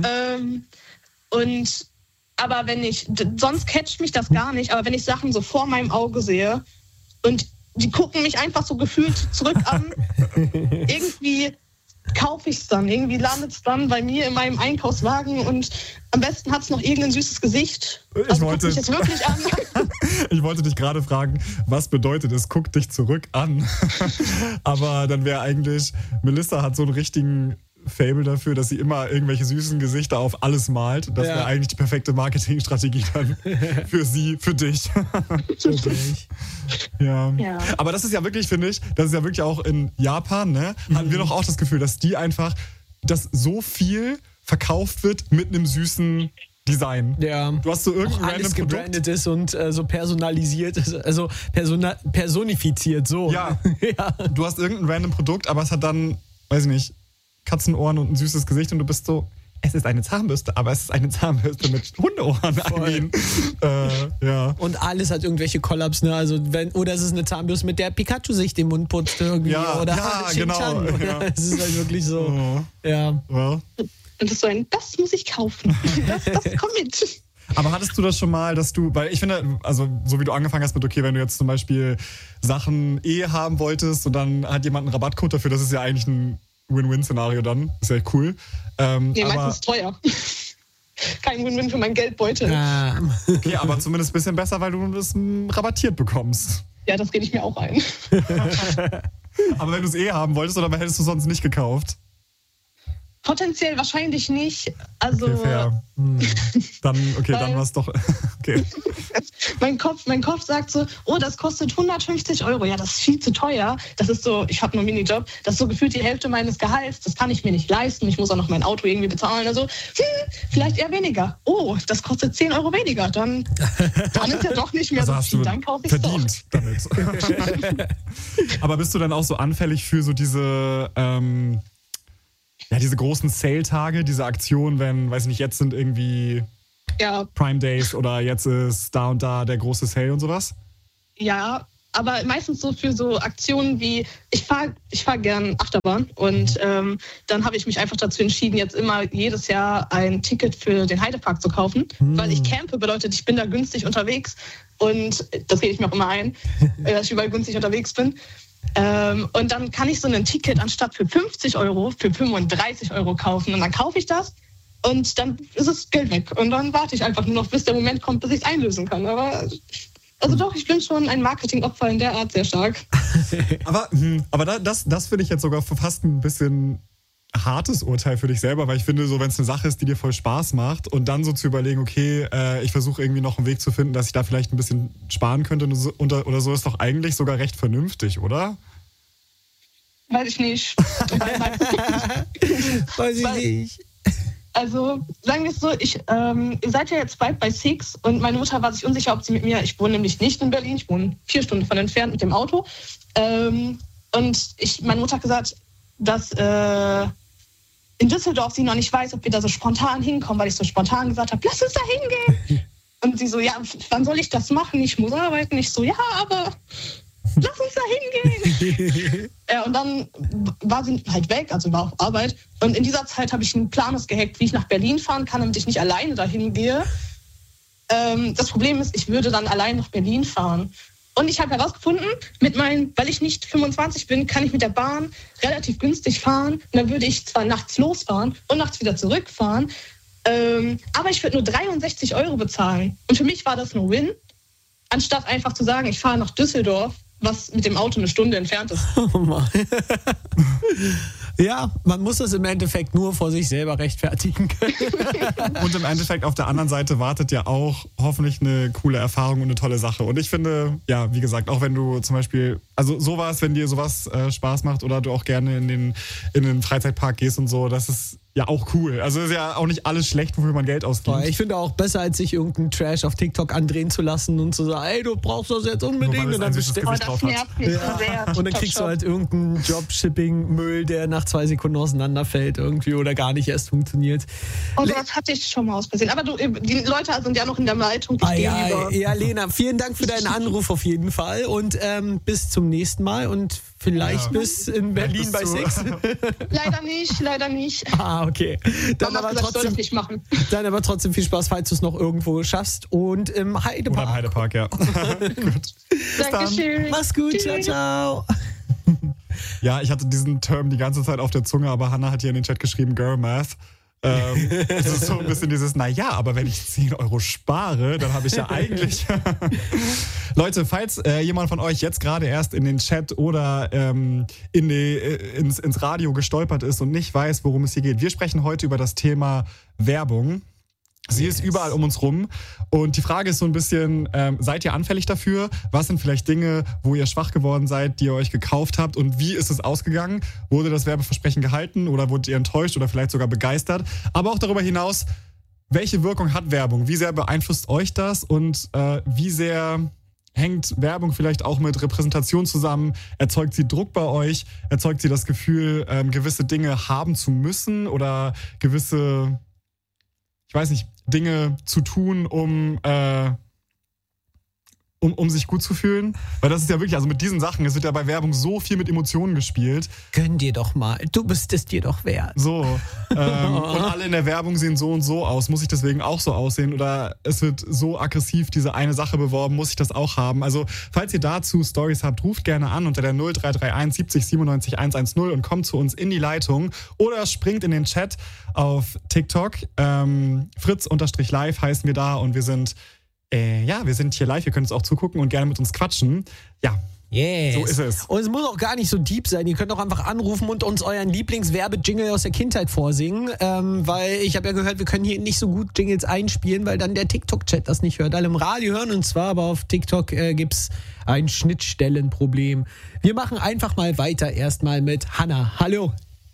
Aber sonst catcht mich das gar nicht, aber wenn ich Sachen so vor meinem Auge sehe und die gucken mich einfach so gefühlt zurück an, irgendwie kaufe ich es dann, irgendwie landet es dann bei mir in meinem Einkaufswagen und am besten hat es noch irgendein süßes Gesicht. Also guck mich jetzt wirklich an. Ich wollte dich gerade fragen, was bedeutet es, guck dich zurück an? Aber dann wäre eigentlich, Melissa hat so einen richtigen Fable dafür, dass sie immer irgendwelche süßen Gesichter auf alles malt. Das wäre eigentlich die perfekte Marketingstrategie dann für sie, für dich. Ja. Aber das ist ja wirklich, finde ich, das ist ja wirklich auch in Japan, ne? Hatten wir doch auch das Gefühl, dass die einfach, dass so viel verkauft wird mit einem süßen Design. Ja. Du hast so irgendein Auch alles random Produkt. gebrandet ist und so personalisiert ist, also personifiziert, so. Ja. Ja. Du hast irgendein random Produkt, aber es hat dann, weiß ich nicht, Katzenohren und ein süßes Gesicht und du bist so, es ist eine Zahnbürste, aber es ist eine Zahnbürste mit Hundeohren. Ja. Und alles hat irgendwelche Kollaps, ne? Also oder es ist eine Zahnbürste, mit der Pikachu sich den Mund putzt irgendwie. Ja, oder ja, Shin-Chan. genau, Oder ja. es ist halt wirklich so. Oh. Ja. Ja. Und das ist so das muss ich kaufen. Das komm mit. Aber hattest du das schon mal, dass du, weil ich finde, also so wie du angefangen hast mit, okay, wenn du jetzt zum Beispiel Sachen haben wolltest und dann hat jemand einen Rabattcode dafür, das ist ja eigentlich ein Win-Win-Szenario dann. Ist ja cool. Nee, aber, meistens teuer. Kein Win-Win für mein Geldbeutel. okay, aber zumindest ein bisschen besser, weil du das rabattiert bekommst. Ja, das rede ich mir auch ein. Aber wenn du es haben wolltest, oder hättest du sonst nicht gekauft? Potenziell wahrscheinlich nicht. Also Okay, fair. Dann war es doch. Okay. mein Kopf sagt so, oh, das kostet 150 €. Ja, das ist viel zu teuer. Das ist so, ich habe nur einen Minijob, das ist so gefühlt die Hälfte meines Gehalts. Das kann ich mir nicht leisten. Ich muss auch noch mein Auto irgendwie bezahlen. Also vielleicht eher weniger. Oh, das kostet 10 € weniger. Dann ist ja doch nicht mehr Also so hast viel. du Dann kaufe ich es doch. verdient damit. Aber bist du dann auch so anfällig für so diese diese großen Sale-Tage, diese Aktionen, wenn, weiß nicht, jetzt sind irgendwie Ja, Prime Days oder jetzt ist da und da der große Sale und sowas? ja, aber meistens so für so Aktionen wie, ich fahr gern Achterbahn und dann habe ich mich einfach dazu entschieden, jetzt immer jedes Jahr ein Ticket für den Heidepark zu kaufen, weil ich campe, bedeutet, ich bin da günstig unterwegs und das rede ich mir auch immer ein, dass ich überall günstig unterwegs bin. Und dann kann ich so ein Ticket anstatt für 50 € für 35 € kaufen und dann kaufe ich das und dann ist das Geld weg und dann warte ich einfach nur noch, bis der Moment kommt, bis ich es einlösen kann. Aber also doch, ich bin schon ein Marketingopfer in der Art sehr stark. Aber das finde ich jetzt sogar fast ein bisschen hartes Urteil für dich selber, weil ich finde, so wenn es eine Sache ist, die dir voll Spaß macht und dann so zu überlegen, okay, ich versuche irgendwie noch einen Weg zu finden, dass ich da vielleicht ein bisschen sparen könnte oder so, ist doch eigentlich sogar recht vernünftig, oder? Weiß ich nicht. Weiß ich nicht. Also, sagen wir es so, ihr seid ja jetzt bald bei Six und meine Mutter war sich unsicher, ob sie mit mir, ich wohne nämlich nicht in Berlin, ich wohne 4 Stunden von entfernt mit dem Auto. Und meine Mutter hat gesagt, dass in Düsseldorf sie noch nicht weiß, ob wir da so spontan hinkommen, weil ich so spontan gesagt habe, lass uns da hingehen. Und sie so, ja, wann soll ich das machen? Ich muss arbeiten. Ich so, ja, aber lass uns da hingehen. Und dann war sie halt weg, also war auf Arbeit. Und in dieser Zeit habe ich einen Plan gehackt, wie ich nach Berlin fahren kann, damit ich nicht alleine dahin gehe. Das Problem ist, ich würde dann allein nach Berlin fahren. Und ich habe herausgefunden, weil ich nicht 25 bin, kann ich mit der Bahn relativ günstig fahren. Und dann würde ich zwar nachts losfahren und nachts wieder zurückfahren, aber ich würde nur 63 € bezahlen. Und für mich war das ein Win, anstatt einfach zu sagen, ich fahre nach Düsseldorf, was mit dem Auto 1 Stunde entfernt ist. Oh Mann. Ja, man muss das im Endeffekt nur vor sich selber rechtfertigen können. Und im Endeffekt auf der anderen Seite wartet ja auch hoffentlich eine coole Erfahrung und eine tolle Sache. Und ich finde, ja, wie gesagt, auch wenn du zum Beispiel, also sowas, wenn dir sowas Spaß macht oder du auch gerne in den Freizeitpark gehst und so, das ist ja auch cool. Also ist ja auch nicht alles schlecht, wofür man Geld ausgibt. Ich finde auch besser, als sich irgendeinen Trash auf TikTok andrehen zu lassen und zu sagen, ey, du brauchst das jetzt unbedingt. Nur weil es Und ein dann süßes bestell- Gesicht drauf hat. mich so sehr. Und dann kriegst du halt irgendeinen Dropshipping-Müll, der nach 2 Sekunden auseinanderfällt irgendwie oder gar nicht erst funktioniert. Und das hatte ich schon mal ausgesehen. Aber die Leute sind ja noch in der Leitung. Ich gehe lieber. Ja, Lena, vielen Dank für deinen Anruf auf jeden Fall und bis zum nächsten Mal und vielleicht bis in Berlin bei Six. Leider nicht. Ah, okay. Dann Mama aber, hat gesagt, soll ich trotzdem, nicht machen. dann aber trotzdem viel Spaß, falls du es noch irgendwo schaffst und im Heidepark. Oder im Heidepark, ja. Gut. Dankeschön. Mach's gut, ciao, ciao. Ja, ich hatte diesen Term die ganze Zeit auf der Zunge, aber Hannah hat hier in den Chat geschrieben, Girl Math. Es ist so ein bisschen dieses, naja, aber wenn ich 10 € spare, dann habe ich ja eigentlich... Leute, falls jemand von euch jetzt gerade erst in den Chat oder ins Radio gestolpert ist und nicht weiß, worum es hier geht, wir sprechen heute über das Thema Werbung. Sie ist überall um uns rum und die Frage ist so ein bisschen, seid ihr anfällig dafür? Was sind vielleicht Dinge, wo ihr schwach geworden seid, die ihr euch gekauft habt und wie ist es ausgegangen? Wurde das Werbeversprechen gehalten oder wurdet ihr enttäuscht oder vielleicht sogar begeistert? Aber auch darüber hinaus, welche Wirkung hat Werbung? Wie sehr beeinflusst euch das? Und wie sehr hängt Werbung vielleicht auch mit Repräsentation zusammen? Erzeugt sie Druck bei euch? Erzeugt sie das Gefühl, gewisse Dinge haben zu müssen oder gewisse, ich weiß nicht, Dinge zu tun, um sich gut zu fühlen? Weil das ist ja wirklich, also mit diesen Sachen, es wird ja bei Werbung so viel mit Emotionen gespielt. Gönn dir doch mal, du bist es dir doch wert. So, und alle in der Werbung sehen so und so aus. Muss ich deswegen auch so aussehen? Oder es wird so aggressiv diese eine Sache beworben, muss ich das auch haben? Also, falls ihr dazu Stories habt, ruft gerne an unter der 0331 70 97 110 und kommt zu uns in die Leitung oder springt in den Chat auf TikTok. Fritz_live heißen wir da und wir sind wir sind hier live, ihr könnt uns auch zugucken und gerne mit uns quatschen. Ja, yes. So ist es. Und es muss auch gar nicht so deep sein. Ihr könnt auch einfach anrufen und uns euren Lieblingswerbejingle aus der Kindheit vorsingen. Weil ich habe ja gehört, wir können hier nicht so gut Jingles einspielen, weil dann der TikTok-Chat das nicht hört. Alle im Radio hören uns zwar, aber auf TikTok gibt's ein Schnittstellenproblem. Wir machen einfach mal weiter erstmal mit Hannah. Hallo.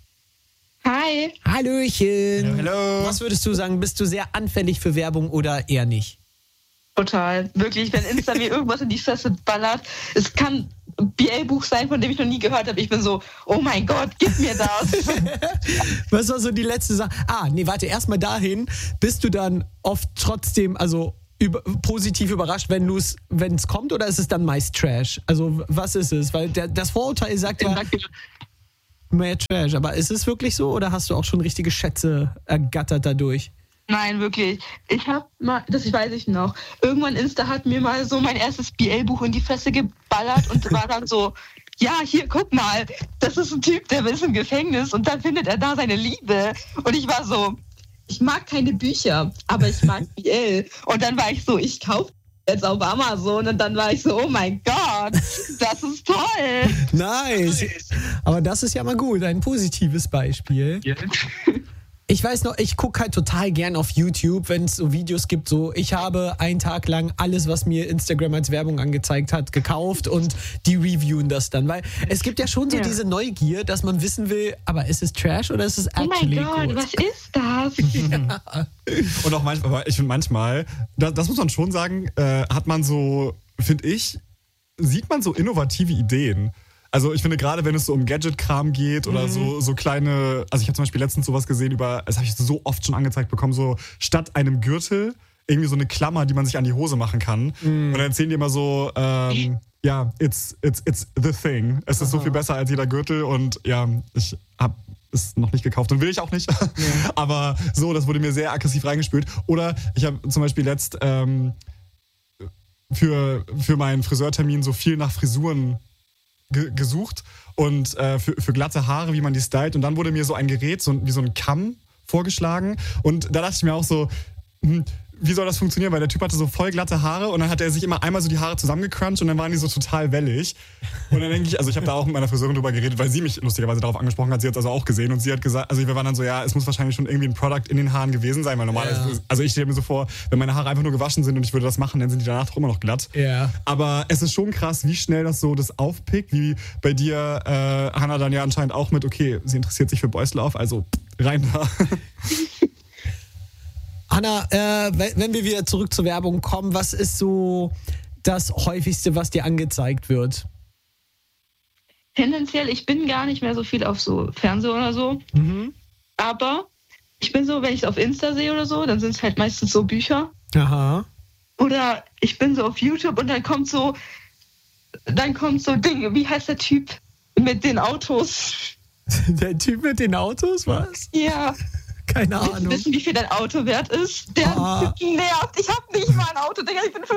Hi. Hallöchen. Hallo. Was würdest du sagen, bist du sehr anfällig für Werbung oder eher nicht? Total. Wirklich, wenn Insta mir irgendwas in die Fresse ballert, es kann ein BL-Buch sein, von dem ich noch nie gehört habe. Ich bin so, oh mein Gott, gib mir das. Was war so die letzte Sache? Warte, erstmal dahin. Bist du dann oft trotzdem, also positiv überrascht, wenn es kommt, oder ist es dann meist Trash? Also was ist es? Weil das Vorurteil sagt ja mehr Trash. Aber ist es wirklich so oder hast du auch schon richtige Schätze ergattert dadurch? Nein, wirklich. Ich habe mal, das weiß ich noch, irgendwann Insta hat mir mal so mein erstes BL-Buch in die Fresse geballert und war dann so, ja, hier, guck mal, das ist ein Typ, der ist im Gefängnis und dann findet er da seine Liebe. Und ich war so, ich mag keine Bücher, aber ich mag BL. Und dann war ich so, ich kaufe jetzt auf Amazon und dann war ich so, oh mein Gott, das ist toll. Nice. Aber das ist ja mal gut, ein positives Beispiel. Ja. Ich weiß noch, ich gucke halt total gern auf YouTube, wenn es so Videos gibt, so ich habe einen Tag lang alles, was mir Instagram als Werbung angezeigt hat, gekauft und die reviewen das dann, weil es gibt ja schon so diese Neugier, dass man wissen will, aber ist es Trash oder ist es actually gut? Oh mein Gott, was ist das? Ja. Und auch manchmal, ich finde manchmal, das muss man schon sagen, hat man so, finde ich, sieht man so innovative Ideen. Also ich finde, gerade wenn es so um Gadget-Kram geht oder so kleine, also ich habe zum Beispiel letztens sowas gesehen das habe ich so oft schon angezeigt bekommen, so statt einem Gürtel irgendwie so eine Klammer, die man sich an die Hose machen kann. Und dann erzählen die immer so, it's the thing. Es ist so viel besser als jeder Gürtel und ja, ich habe es noch nicht gekauft und will ich auch nicht. Ja. Aber so, das wurde mir sehr aggressiv reingespült. Oder ich habe zum Beispiel letzt für meinen Friseurtermin so viel nach Frisuren gesucht und für glatte Haare, wie man die stylt. Und dann wurde mir so ein Gerät, wie so ein Kamm vorgeschlagen. Und da dachte ich mir auch so, wie soll das funktionieren? Weil der Typ hatte so voll glatte Haare und dann hat er sich immer einmal so die Haare zusammengecruncht und dann waren die so total wellig. Und dann denke ich, also ich habe da auch mit meiner Friseurin drüber geredet, weil sie mich lustigerweise darauf angesprochen hat. Sie hat es also auch gesehen und sie hat gesagt, also wir waren dann so, ja, es muss wahrscheinlich schon irgendwie ein Product in den Haaren gewesen sein, weil normalerweise, also ich stelle mir so vor, wenn meine Haare einfach nur gewaschen sind und ich würde das machen, dann sind die danach doch immer noch glatt. Ja. Aber es ist schon krass, wie schnell das so das aufpickt, wie bei dir, Hannah, dann ja anscheinend auch mit, okay, sie interessiert sich für Boyslauf, also rein da. Hannah, wenn wir wieder zurück zur Werbung kommen, was ist so das häufigste, was dir angezeigt wird? Tendenziell, ich bin gar nicht mehr so viel auf so Fernseher oder so. Aber ich bin so, wenn ich es auf Insta sehe oder so, dann sind es halt meistens so Bücher. Aha. Oder ich bin so auf YouTube und dann kommt so Dinge, wie heißt der Typ mit den Autos? Der Typ mit den Autos, was? Ja. Keine Ahnung. Wissen, wie viel dein Auto wert ist? Der nervt. Ich habe nicht mal ein Auto, Digga, ich bin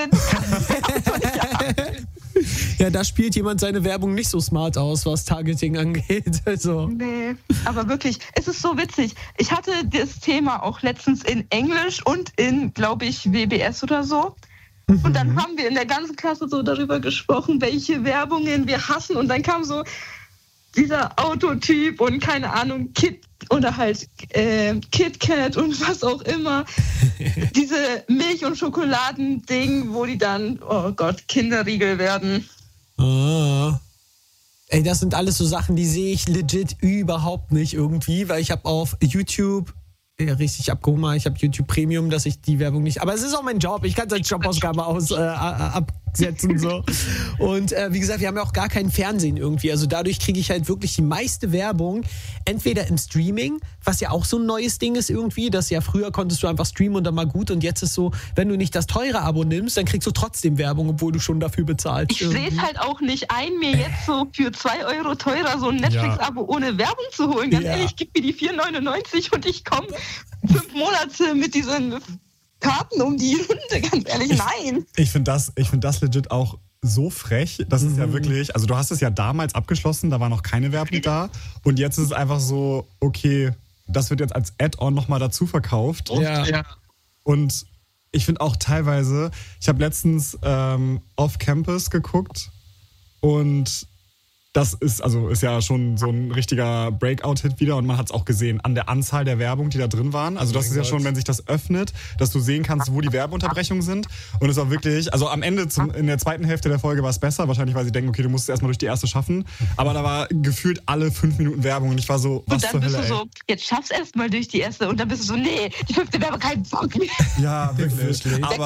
15. Ja, da spielt jemand seine Werbung nicht so smart aus, was Targeting angeht. Also. Nee, aber wirklich, es ist so witzig. Ich hatte das Thema auch letztens in Englisch und in, glaube ich, WBS oder so. Und dann haben wir in der ganzen Klasse so darüber gesprochen, welche Werbungen wir hassen. Und dann kam so dieser Autotyp und keine Ahnung, oder halt KitKat und was auch immer. Diese Milch- und Schokoladending, wo die dann, oh Gott, Kinderriegel werden. Ah. Ey, das sind alles so Sachen, die sehe ich legit überhaupt nicht irgendwie, weil ich habe auf YouTube richtig abgehoben. Ich habe YouTube Premium, dass ich die Werbung nicht... Aber es ist auch mein Job. Ich kann es als Jobausgabe absetzen. So. Und wie gesagt, wir haben ja auch gar kein Fernsehen irgendwie. Also dadurch kriege ich halt wirklich die meiste Werbung entweder im Streaming, was ja auch so ein neues Ding ist irgendwie, dass ja früher konntest du einfach streamen und dann mal gut und jetzt ist so, wenn du nicht das teure Abo nimmst, dann kriegst du trotzdem Werbung, obwohl du schon dafür bezahlst. Ich sehe es halt auch nicht ein, mir jetzt so für 2 Euro teurer so ein Netflix-Abo ohne Werbung zu holen. Ganz ehrlich, gib mir die 4,99 und ich komme 5 Monate mit diesen Karten um die Runde. Ganz ehrlich, nein. Ich find das legit auch so frech. Das ist ja wirklich, also du hast es ja damals abgeschlossen, da war noch keine Werbung da und jetzt ist es einfach so, okay, das wird jetzt als Add-on nochmal dazu verkauft. Ja. Und ich finde auch teilweise, ich habe letztens Off-Campus geguckt und das ist ja schon so ein richtiger Breakout-Hit wieder und man hat es auch gesehen an der Anzahl der Werbung, die da drin waren. Also das ist ja schon, wenn sich das öffnet, dass du sehen kannst, wo die Werbeunterbrechungen sind. Und es war wirklich, also am Ende, in der zweiten Hälfte der Folge war es besser, wahrscheinlich weil sie denken, okay, du musst es erstmal durch die erste schaffen. Aber da war gefühlt alle 5 Minuten Werbung und ich war so, was zur Hölle, Und dann bist du so, jetzt schaff's erstmal durch die erste und dann bist du so, nee, die 5. Werbung, kein Bock mehr. Ja, wirklich.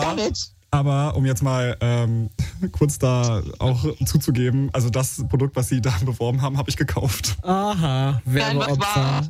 Aber um jetzt mal kurz da auch zuzugeben, also das Produkt, was sie da beworben haben, habe ich gekauft. Aha, Werbeopfer.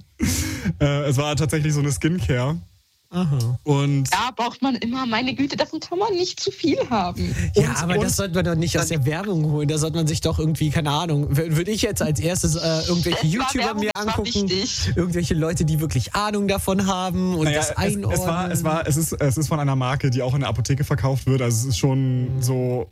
Es war tatsächlich so eine Skincare. Aha. Und Da braucht man immer, meine Güte, davon kann man nicht zu viel haben. Ja, aber das sollte man doch nicht aus der Werbung holen. Da sollte man sich doch irgendwie, keine Ahnung, würde ich jetzt als erstes irgendwelche YouTuber mir angucken, irgendwelche Leute, die wirklich Ahnung davon haben und das einordnen. Es ist von einer Marke, die auch in der Apotheke verkauft wird. Also es ist schon so...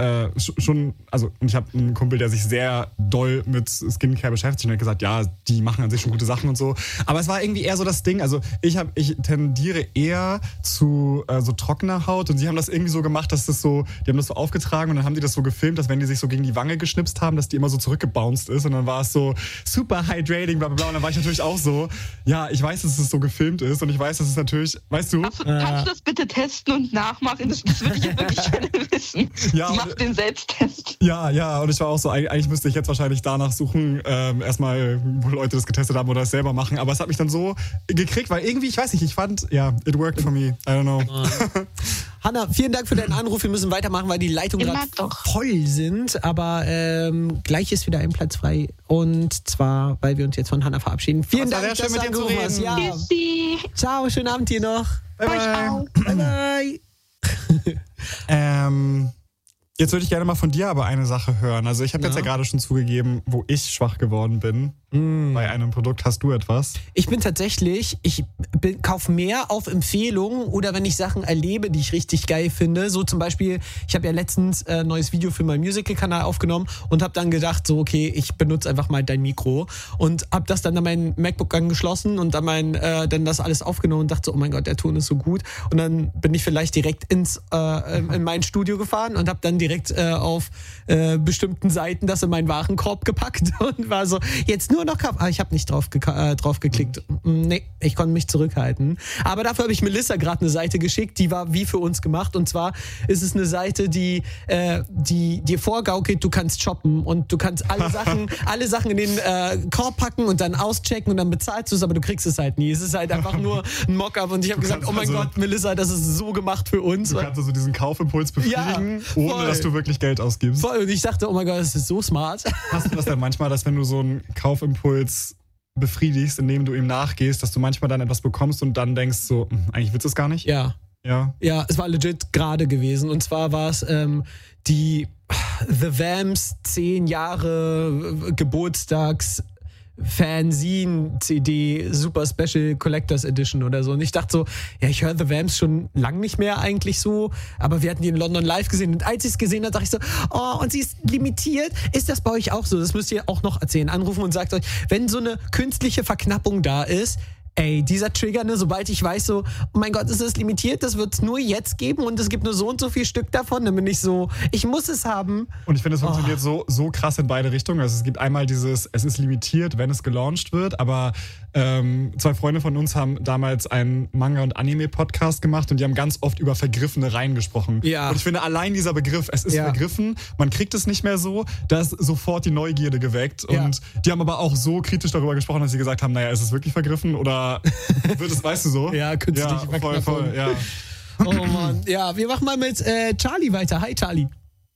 und ich habe einen Kumpel, der sich sehr doll mit Skincare beschäftigt und hat gesagt, ja, die machen an sich schon gute Sachen und so. Aber es war irgendwie eher so das Ding, also ich tendiere eher zu so trockener Haut und sie haben das irgendwie so gemacht, dass das so, die haben das so aufgetragen und dann haben die das so gefilmt, dass wenn die sich so gegen die Wange geschnipst haben, dass die immer so zurückgebounced ist und dann war es so super hydrating, bla bla bla und dann war ich natürlich auch so, ja, ich weiß, dass es so gefilmt ist und ich weiß, dass es natürlich, weißt du? Kannst du das bitte testen und nachmachen? Das würde ich jetzt wirklich gerne wissen. Ja, Mach den Selbsttest. Ja, und ich war auch so, eigentlich müsste ich jetzt wahrscheinlich danach suchen, erstmal, wo Leute das getestet haben oder es selber machen, aber es hat mich dann so gekriegt, weil irgendwie, ich weiß nicht, ich fand, ja, it worked for me, I don't know. Hanna, vielen Dank für deinen Anruf, wir müssen weitermachen, weil die Leitungen gerade voll sind, aber gleich ist wieder ein Platz frei und zwar, weil wir uns jetzt von Hanna verabschieden. Vielen Dank, dass du angerufen hast. Ja. Ciao, schönen Abend dir noch. Bye. Bye, bye. Jetzt würde ich gerne mal von dir aber eine Sache hören. Also ich habe jetzt ja gerade schon zugegeben, wo ich schwach geworden bin. Bei einem Produkt. Hast du etwas? Ich bin tatsächlich, kaufe mehr auf Empfehlungen oder wenn ich Sachen erlebe, die ich richtig geil finde. So zum Beispiel, ich habe ja letztens ein neues Video für meinen Musical-Kanal aufgenommen und habe dann gedacht, so okay, ich benutze einfach mal dein Mikro und habe das dann an meinen MacBook angeschlossen und dann das alles aufgenommen und dachte so, oh mein Gott, der Ton ist so gut. Und dann bin ich vielleicht direkt in mein Studio gefahren und habe dann direkt auf bestimmten Seiten das in meinen Warenkorb gepackt und war so, jetzt nur noch Kaffee. Aber ich habe nicht drauf geklickt. Nee, ich konnte mich zurückhalten. Aber dafür habe ich Melissa gerade eine Seite geschickt, die war wie für uns gemacht. Und zwar ist es eine Seite, die dir vorgaukelt, du kannst shoppen und du kannst alle Sachen in den Korb packen und dann auschecken und dann bezahlst du es, aber du kriegst es halt nie. Es ist halt einfach nur ein Mockup und ich habe gesagt, oh mein Gott, Melissa, das ist so gemacht für uns. Du kannst also diesen Kaufimpuls befriedigen, ohne dass du wirklich Geld ausgibst. Voll. Und ich dachte, oh mein Gott, das ist so smart. Hast du das dann manchmal, dass wenn du so einen Kaufimpuls befriedigst, indem du ihm nachgehst, dass du manchmal dann etwas bekommst und dann denkst so, eigentlich willst du es gar nicht? Ja. Ja, es war legit gerade gewesen. Und zwar war es die The Vamps 10 Jahre Geburtstags Fanzine-CD Super Special Collectors Edition oder so. Und ich dachte so, ja, ich höre The Vamps schon lang nicht mehr eigentlich so, aber wir hatten die in London live gesehen und als ich es gesehen habe, dachte ich so, oh, und sie ist limitiert. Ist das bei euch auch so? Das müsst ihr auch noch erzählen. Anrufen und sagt euch, wenn so eine künstliche Verknappung da ist, ey, dieser Trigger, ne, sobald ich weiß so, oh mein Gott, es ist limitiert, das wird es nur jetzt geben und es gibt nur so und so viel Stück davon, dann bin ich so, ich muss es haben. Und ich finde, es funktioniert so krass in beide Richtungen. Also es gibt einmal dieses, es ist limitiert, wenn es gelauncht wird, aber 2 Freunde von uns haben damals einen Manga- und Anime-Podcast gemacht und die haben ganz oft über vergriffene Reihen gesprochen. Ja. Und ich finde, allein dieser Begriff, es ist vergriffen, man kriegt es nicht mehr so, da ist sofort die Neugierde geweckt. Und die haben aber auch so kritisch darüber gesprochen, dass sie gesagt haben, naja, ist es wirklich vergriffen oder aber wird es, weißt du so? Ja, künstliche Verknappung. Voll, ja. Oh Mann. Ja, wir machen mal mit Charlie weiter. Hi, Charlie.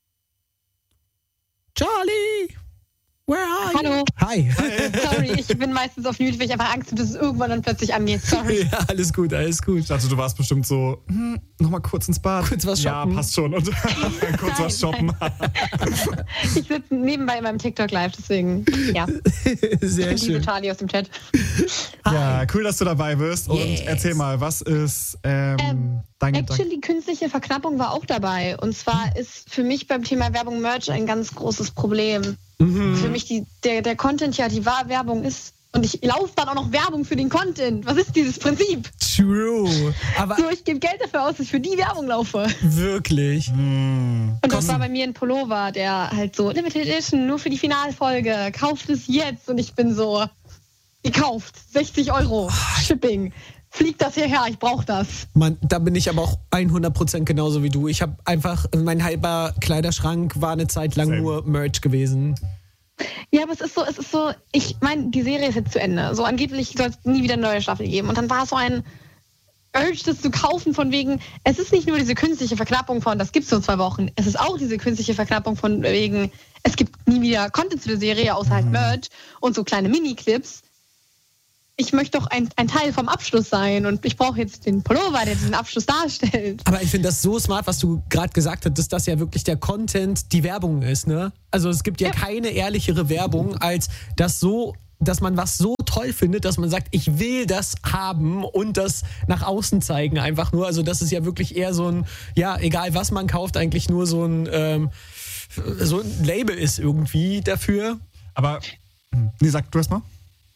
Charlie! Where are you? Hallo. Hi. Sorry, ich bin meistens auf Mute, weil ich einfach Angst habe, dass es irgendwann dann plötzlich angeht. Sorry. Ja, alles gut. Ich dachte, du warst bestimmt so, nochmal kurz ins Bad. Kurz was shoppen. Ja, passt schon. Und kurz was shoppen. Ich sitze nebenbei in meinem TikTok live, deswegen, ja. Sehr Ich liebe schön. Charlie aus dem Chat. Ja, cool, dass du dabei bist. Und Yes. erzähl mal, was ist dein Gedanke? Actually, künstliche Verknappung war auch dabei. Und zwar ist für mich beim Thema Werbung Merch ein ganz großes Problem. Für mich der Content ja die wahre Werbung ist. Und ich laufe dann auch noch Werbung für den Content. Was ist dieses Prinzip? True. Aber So, ich gebe Geld dafür aus, dass ich für die Werbung laufe. wirklich. Und das war bei mir ein Pullover, der halt so, Limited Edition, nur für die Finalfolge, kauft es jetzt. Und ich bin so, gekauft, 60 €, Shipping. Fliegt das hierher, ich brauche das. Mann, da bin ich aber auch 100% genauso wie du. Ich habe einfach, mein halber Kleiderschrank war eine Zeit lang Same. nur Merch gewesen. Ja, aber es ist so, ich meine, die Serie ist jetzt zu Ende. So angeblich soll es nie wieder eine neue Staffel geben. Und dann war es so ein Urge, das zu kaufen von wegen, es ist nicht nur diese künstliche Verknappung von, das gibt's nur 2 Wochen. Es ist auch diese künstliche Verknappung von wegen, es gibt nie wieder Content zu der Serie, außer halt Merch und so kleine Mini-Clips. Ich möchte doch ein Teil vom Abschluss sein und ich brauche jetzt den Pullover, der diesen Abschluss darstellt. Aber ich finde das so smart, was du gerade gesagt hast, dass ja wirklich der Content die Werbung ist, ne? Also es gibt ja keine ehrlichere Werbung, als dass man was so toll findet, dass man sagt, ich will das haben und das nach außen zeigen einfach nur. Also das ist ja wirklich eher so ein, ja, egal was man kauft, eigentlich nur so ein Label ist irgendwie dafür. Aber, nee, sag du erst mal.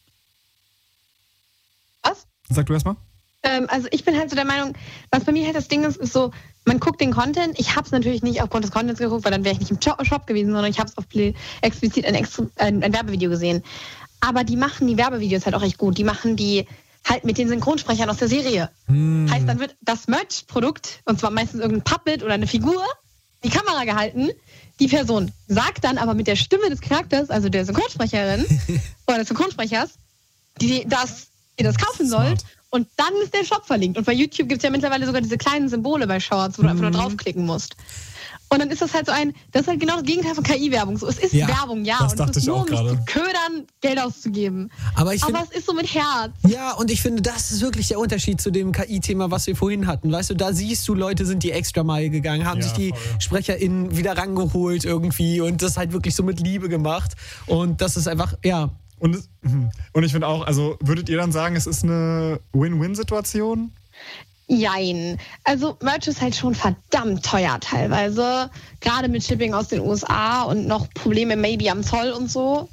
Was? Sag du erst mal. Also ich bin halt so der Meinung, was bei mir halt das Ding ist so, man guckt den Content. Ich habe es natürlich nicht aufgrund des Contents geguckt, weil dann wäre ich nicht im Shop gewesen, sondern ich habe es auf explizit ein Werbevideo gesehen. Aber die machen die Werbevideos halt auch echt gut. Die machen die halt mit den Synchronsprechern aus der Serie. Heißt, dann wird das Merch-Produkt, und zwar meistens irgendein Puppet oder eine Figur, die Kamera gehalten. Die Person sagt dann aber mit der Stimme des Charakters, also der Synchronsprecherin oder des Synchronsprechers, dass ihr das kaufen sollt. Und dann ist der Shop verlinkt. Und bei YouTube gibt es ja mittlerweile sogar diese kleinen Symbole bei Shorts, wo du einfach nur draufklicken musst. Und dann ist das halt so das ist halt genau das Gegenteil von KI-Werbung. So, es ist Werbung, ja. das Und dachte es ist ich nur, auch um mich gerade. zu ködern, Geld auszugeben. Aber es ist so mit Herz. Ja, und ich finde, das ist wirklich der Unterschied zu dem KI-Thema, was wir vorhin hatten. Weißt du, da siehst du, Leute sind die extra Meile gegangen, haben Ja, sich die voll. SprecherInnen wieder rangeholt irgendwie und das halt wirklich so mit Liebe gemacht. Und das ist einfach, ja. Und ich finde auch, also würdet ihr dann sagen, es ist eine Win-Win-Situation? Jein. Also Merch ist halt schon verdammt teuer teilweise. Gerade mit Shipping aus den USA und noch Probleme maybe am Zoll und so.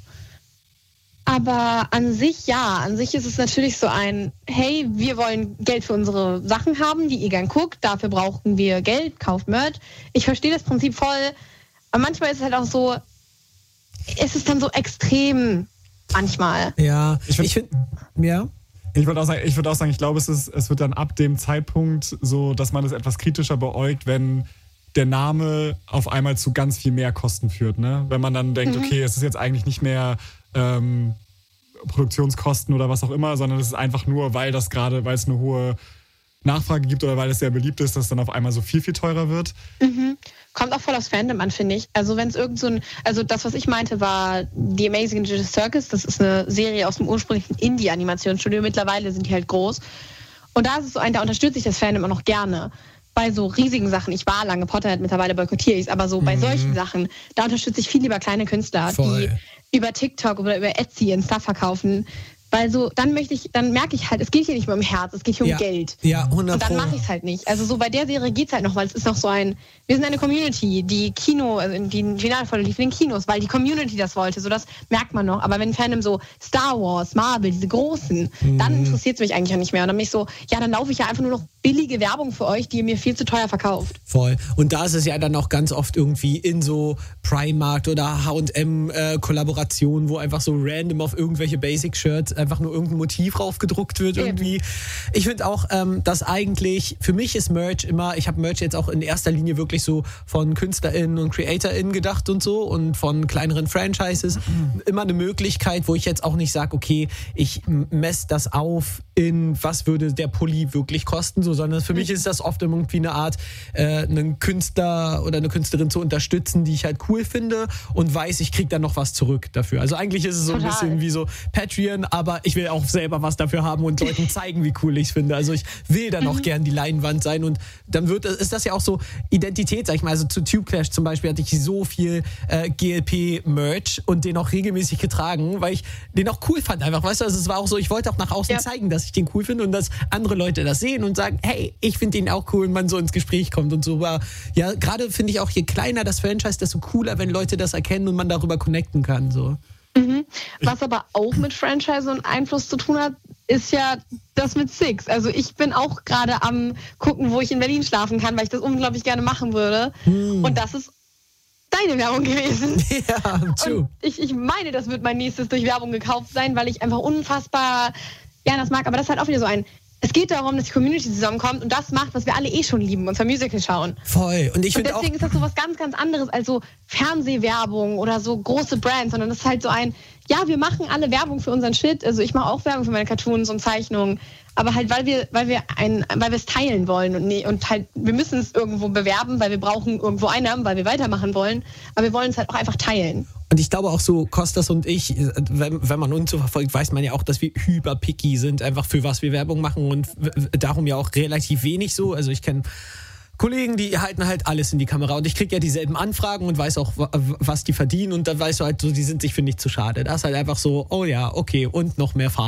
Aber an sich ist es natürlich so hey, wir wollen Geld für unsere Sachen haben, die ihr gern guckt, dafür brauchen wir Geld, kauft Merch. Ich verstehe das Prinzip voll, aber manchmal ist es halt auch so, es ist dann so extrem manchmal. Ja, Ich finde, ja. Ich würde auch sagen, ich glaube, es wird dann ab dem Zeitpunkt so, dass man es etwas kritischer beäugt, wenn der Name auf einmal zu ganz viel mehr Kosten führt. Ne? Wenn man dann denkt, okay, es ist jetzt eigentlich nicht mehr Produktionskosten oder was auch immer, sondern es ist einfach nur, weil es eine hohe Nachfrage gibt oder weil es sehr beliebt ist, dass es dann auf einmal so viel, viel teurer wird. Kommt auch voll aufs Fandom an, finde ich. Also wenn es also das, was ich meinte, war The Amazing Digital Circus. Das ist eine Serie aus dem ursprünglichen Indie-Animationsstudio. Mittlerweile sind die halt groß. Und da ist es so da unterstütze ich das Fandom auch noch gerne. Bei so riesigen Sachen, ich war lange Potterhead, mittlerweile boykottiere ich es, aber so bei solchen Sachen, da unterstütze ich viel lieber kleine Künstler, Voll. die über TikTok oder über Etsy ihren Stuff verkaufen. Weil so, dann merke ich halt, es geht hier nicht mehr um Herz, es geht hier um Geld. Ja, 100%. Und dann mache ich es halt nicht. Also so bei der Serie geht es halt noch, weil es ist noch so wir sind eine Community, die Finalfolge lief in den Kinos, weil die Community das wollte. So, das merkt man noch. Aber wenn Fandom so Star Wars, Marvel, diese großen, dann interessiert es mich eigentlich auch nicht mehr. Und dann bin ich so, ja, dann laufe ich ja einfach nur noch billige Werbung für euch, die ihr mir viel zu teuer verkauft. Voll. Und da ist es ja dann auch ganz oft irgendwie in so Primark oder H&M Kollaborationen, wo einfach so random auf irgendwelche Basic-Shirts einfach nur irgendein Motiv raufgedruckt wird irgendwie. Ich finde auch, dass eigentlich, für mich ist Merch immer, ich habe Merch jetzt auch in erster Linie wirklich so von KünstlerInnen und CreatorInnen gedacht und so und von kleineren Franchises. Immer eine Möglichkeit, wo ich jetzt auch nicht sage, okay, ich messe das auf in, was würde der Pulli wirklich kosten, so, sondern für mich ist das oft irgendwie eine Art, einen Künstler oder eine Künstlerin zu unterstützen, die ich halt cool finde und weiß, ich kriege dann noch was zurück dafür. Also eigentlich ist es so ein bisschen wie so Patreon, aber ich will auch selber was dafür haben und Leuten zeigen, wie cool ich es finde. Also ich will dann auch gern die Leinwand sein und dann ist das ja auch so Identität, sag ich mal. Also zu Tube Clash zum Beispiel hatte ich so viel GLP-Merch und den auch regelmäßig getragen, weil ich den auch cool fand einfach, weißt du, also es war auch so, ich wollte auch nach außen zeigen, dass ich den cool finde und dass andere Leute das sehen und sagen, hey, ich finde den auch cool und man so ins Gespräch kommt und so. Aber ja, gerade finde ich auch, je kleiner das Franchise, desto cooler, wenn Leute das erkennen und man darüber connecten kann, so. Was aber auch mit Franchise und Einfluss zu tun hat, ist ja das mit Six. Also ich bin auch gerade am gucken, wo ich in Berlin schlafen kann, weil ich das unglaublich gerne machen würde. Und das ist deine Werbung gewesen. Ja, true. Und ich meine, das wird mein nächstes durch Werbung gekauft sein, weil ich einfach unfassbar gerne das mag. Aber das ist halt auch wieder so ein... Es geht darum, dass die Community zusammenkommt und das macht, was wir alle schon lieben, und zwar Musical schauen. Voll. Und ich finde auch... Deswegen ist das so was ganz, ganz anderes als so Fernsehwerbung oder so große Brands, sondern das ist halt so ein, ja, wir machen alle Werbung für unseren Shit. Also ich mache auch Werbung für meine Cartoons und Zeichnungen, aber halt, weil wir es teilen wollen und halt, wir müssen es irgendwo bewerben, weil wir brauchen irgendwo Einnahmen, weil wir weitermachen wollen, aber wir wollen es halt auch einfach teilen. Und ich glaube auch so, Kostas und ich, wenn man uns so verfolgt, weiß man ja auch, dass wir hyper-picky sind, einfach für was wir Werbung machen und darum ja auch relativ wenig so. Also ich kenne Kollegen, die halten halt alles in die Kamera und ich kriege ja dieselben Anfragen und weiß auch, was die verdienen und dann weißt du halt so, die sind sich für nichts zu schade. Das ist halt einfach so, oh ja, okay, und noch mehr Farben.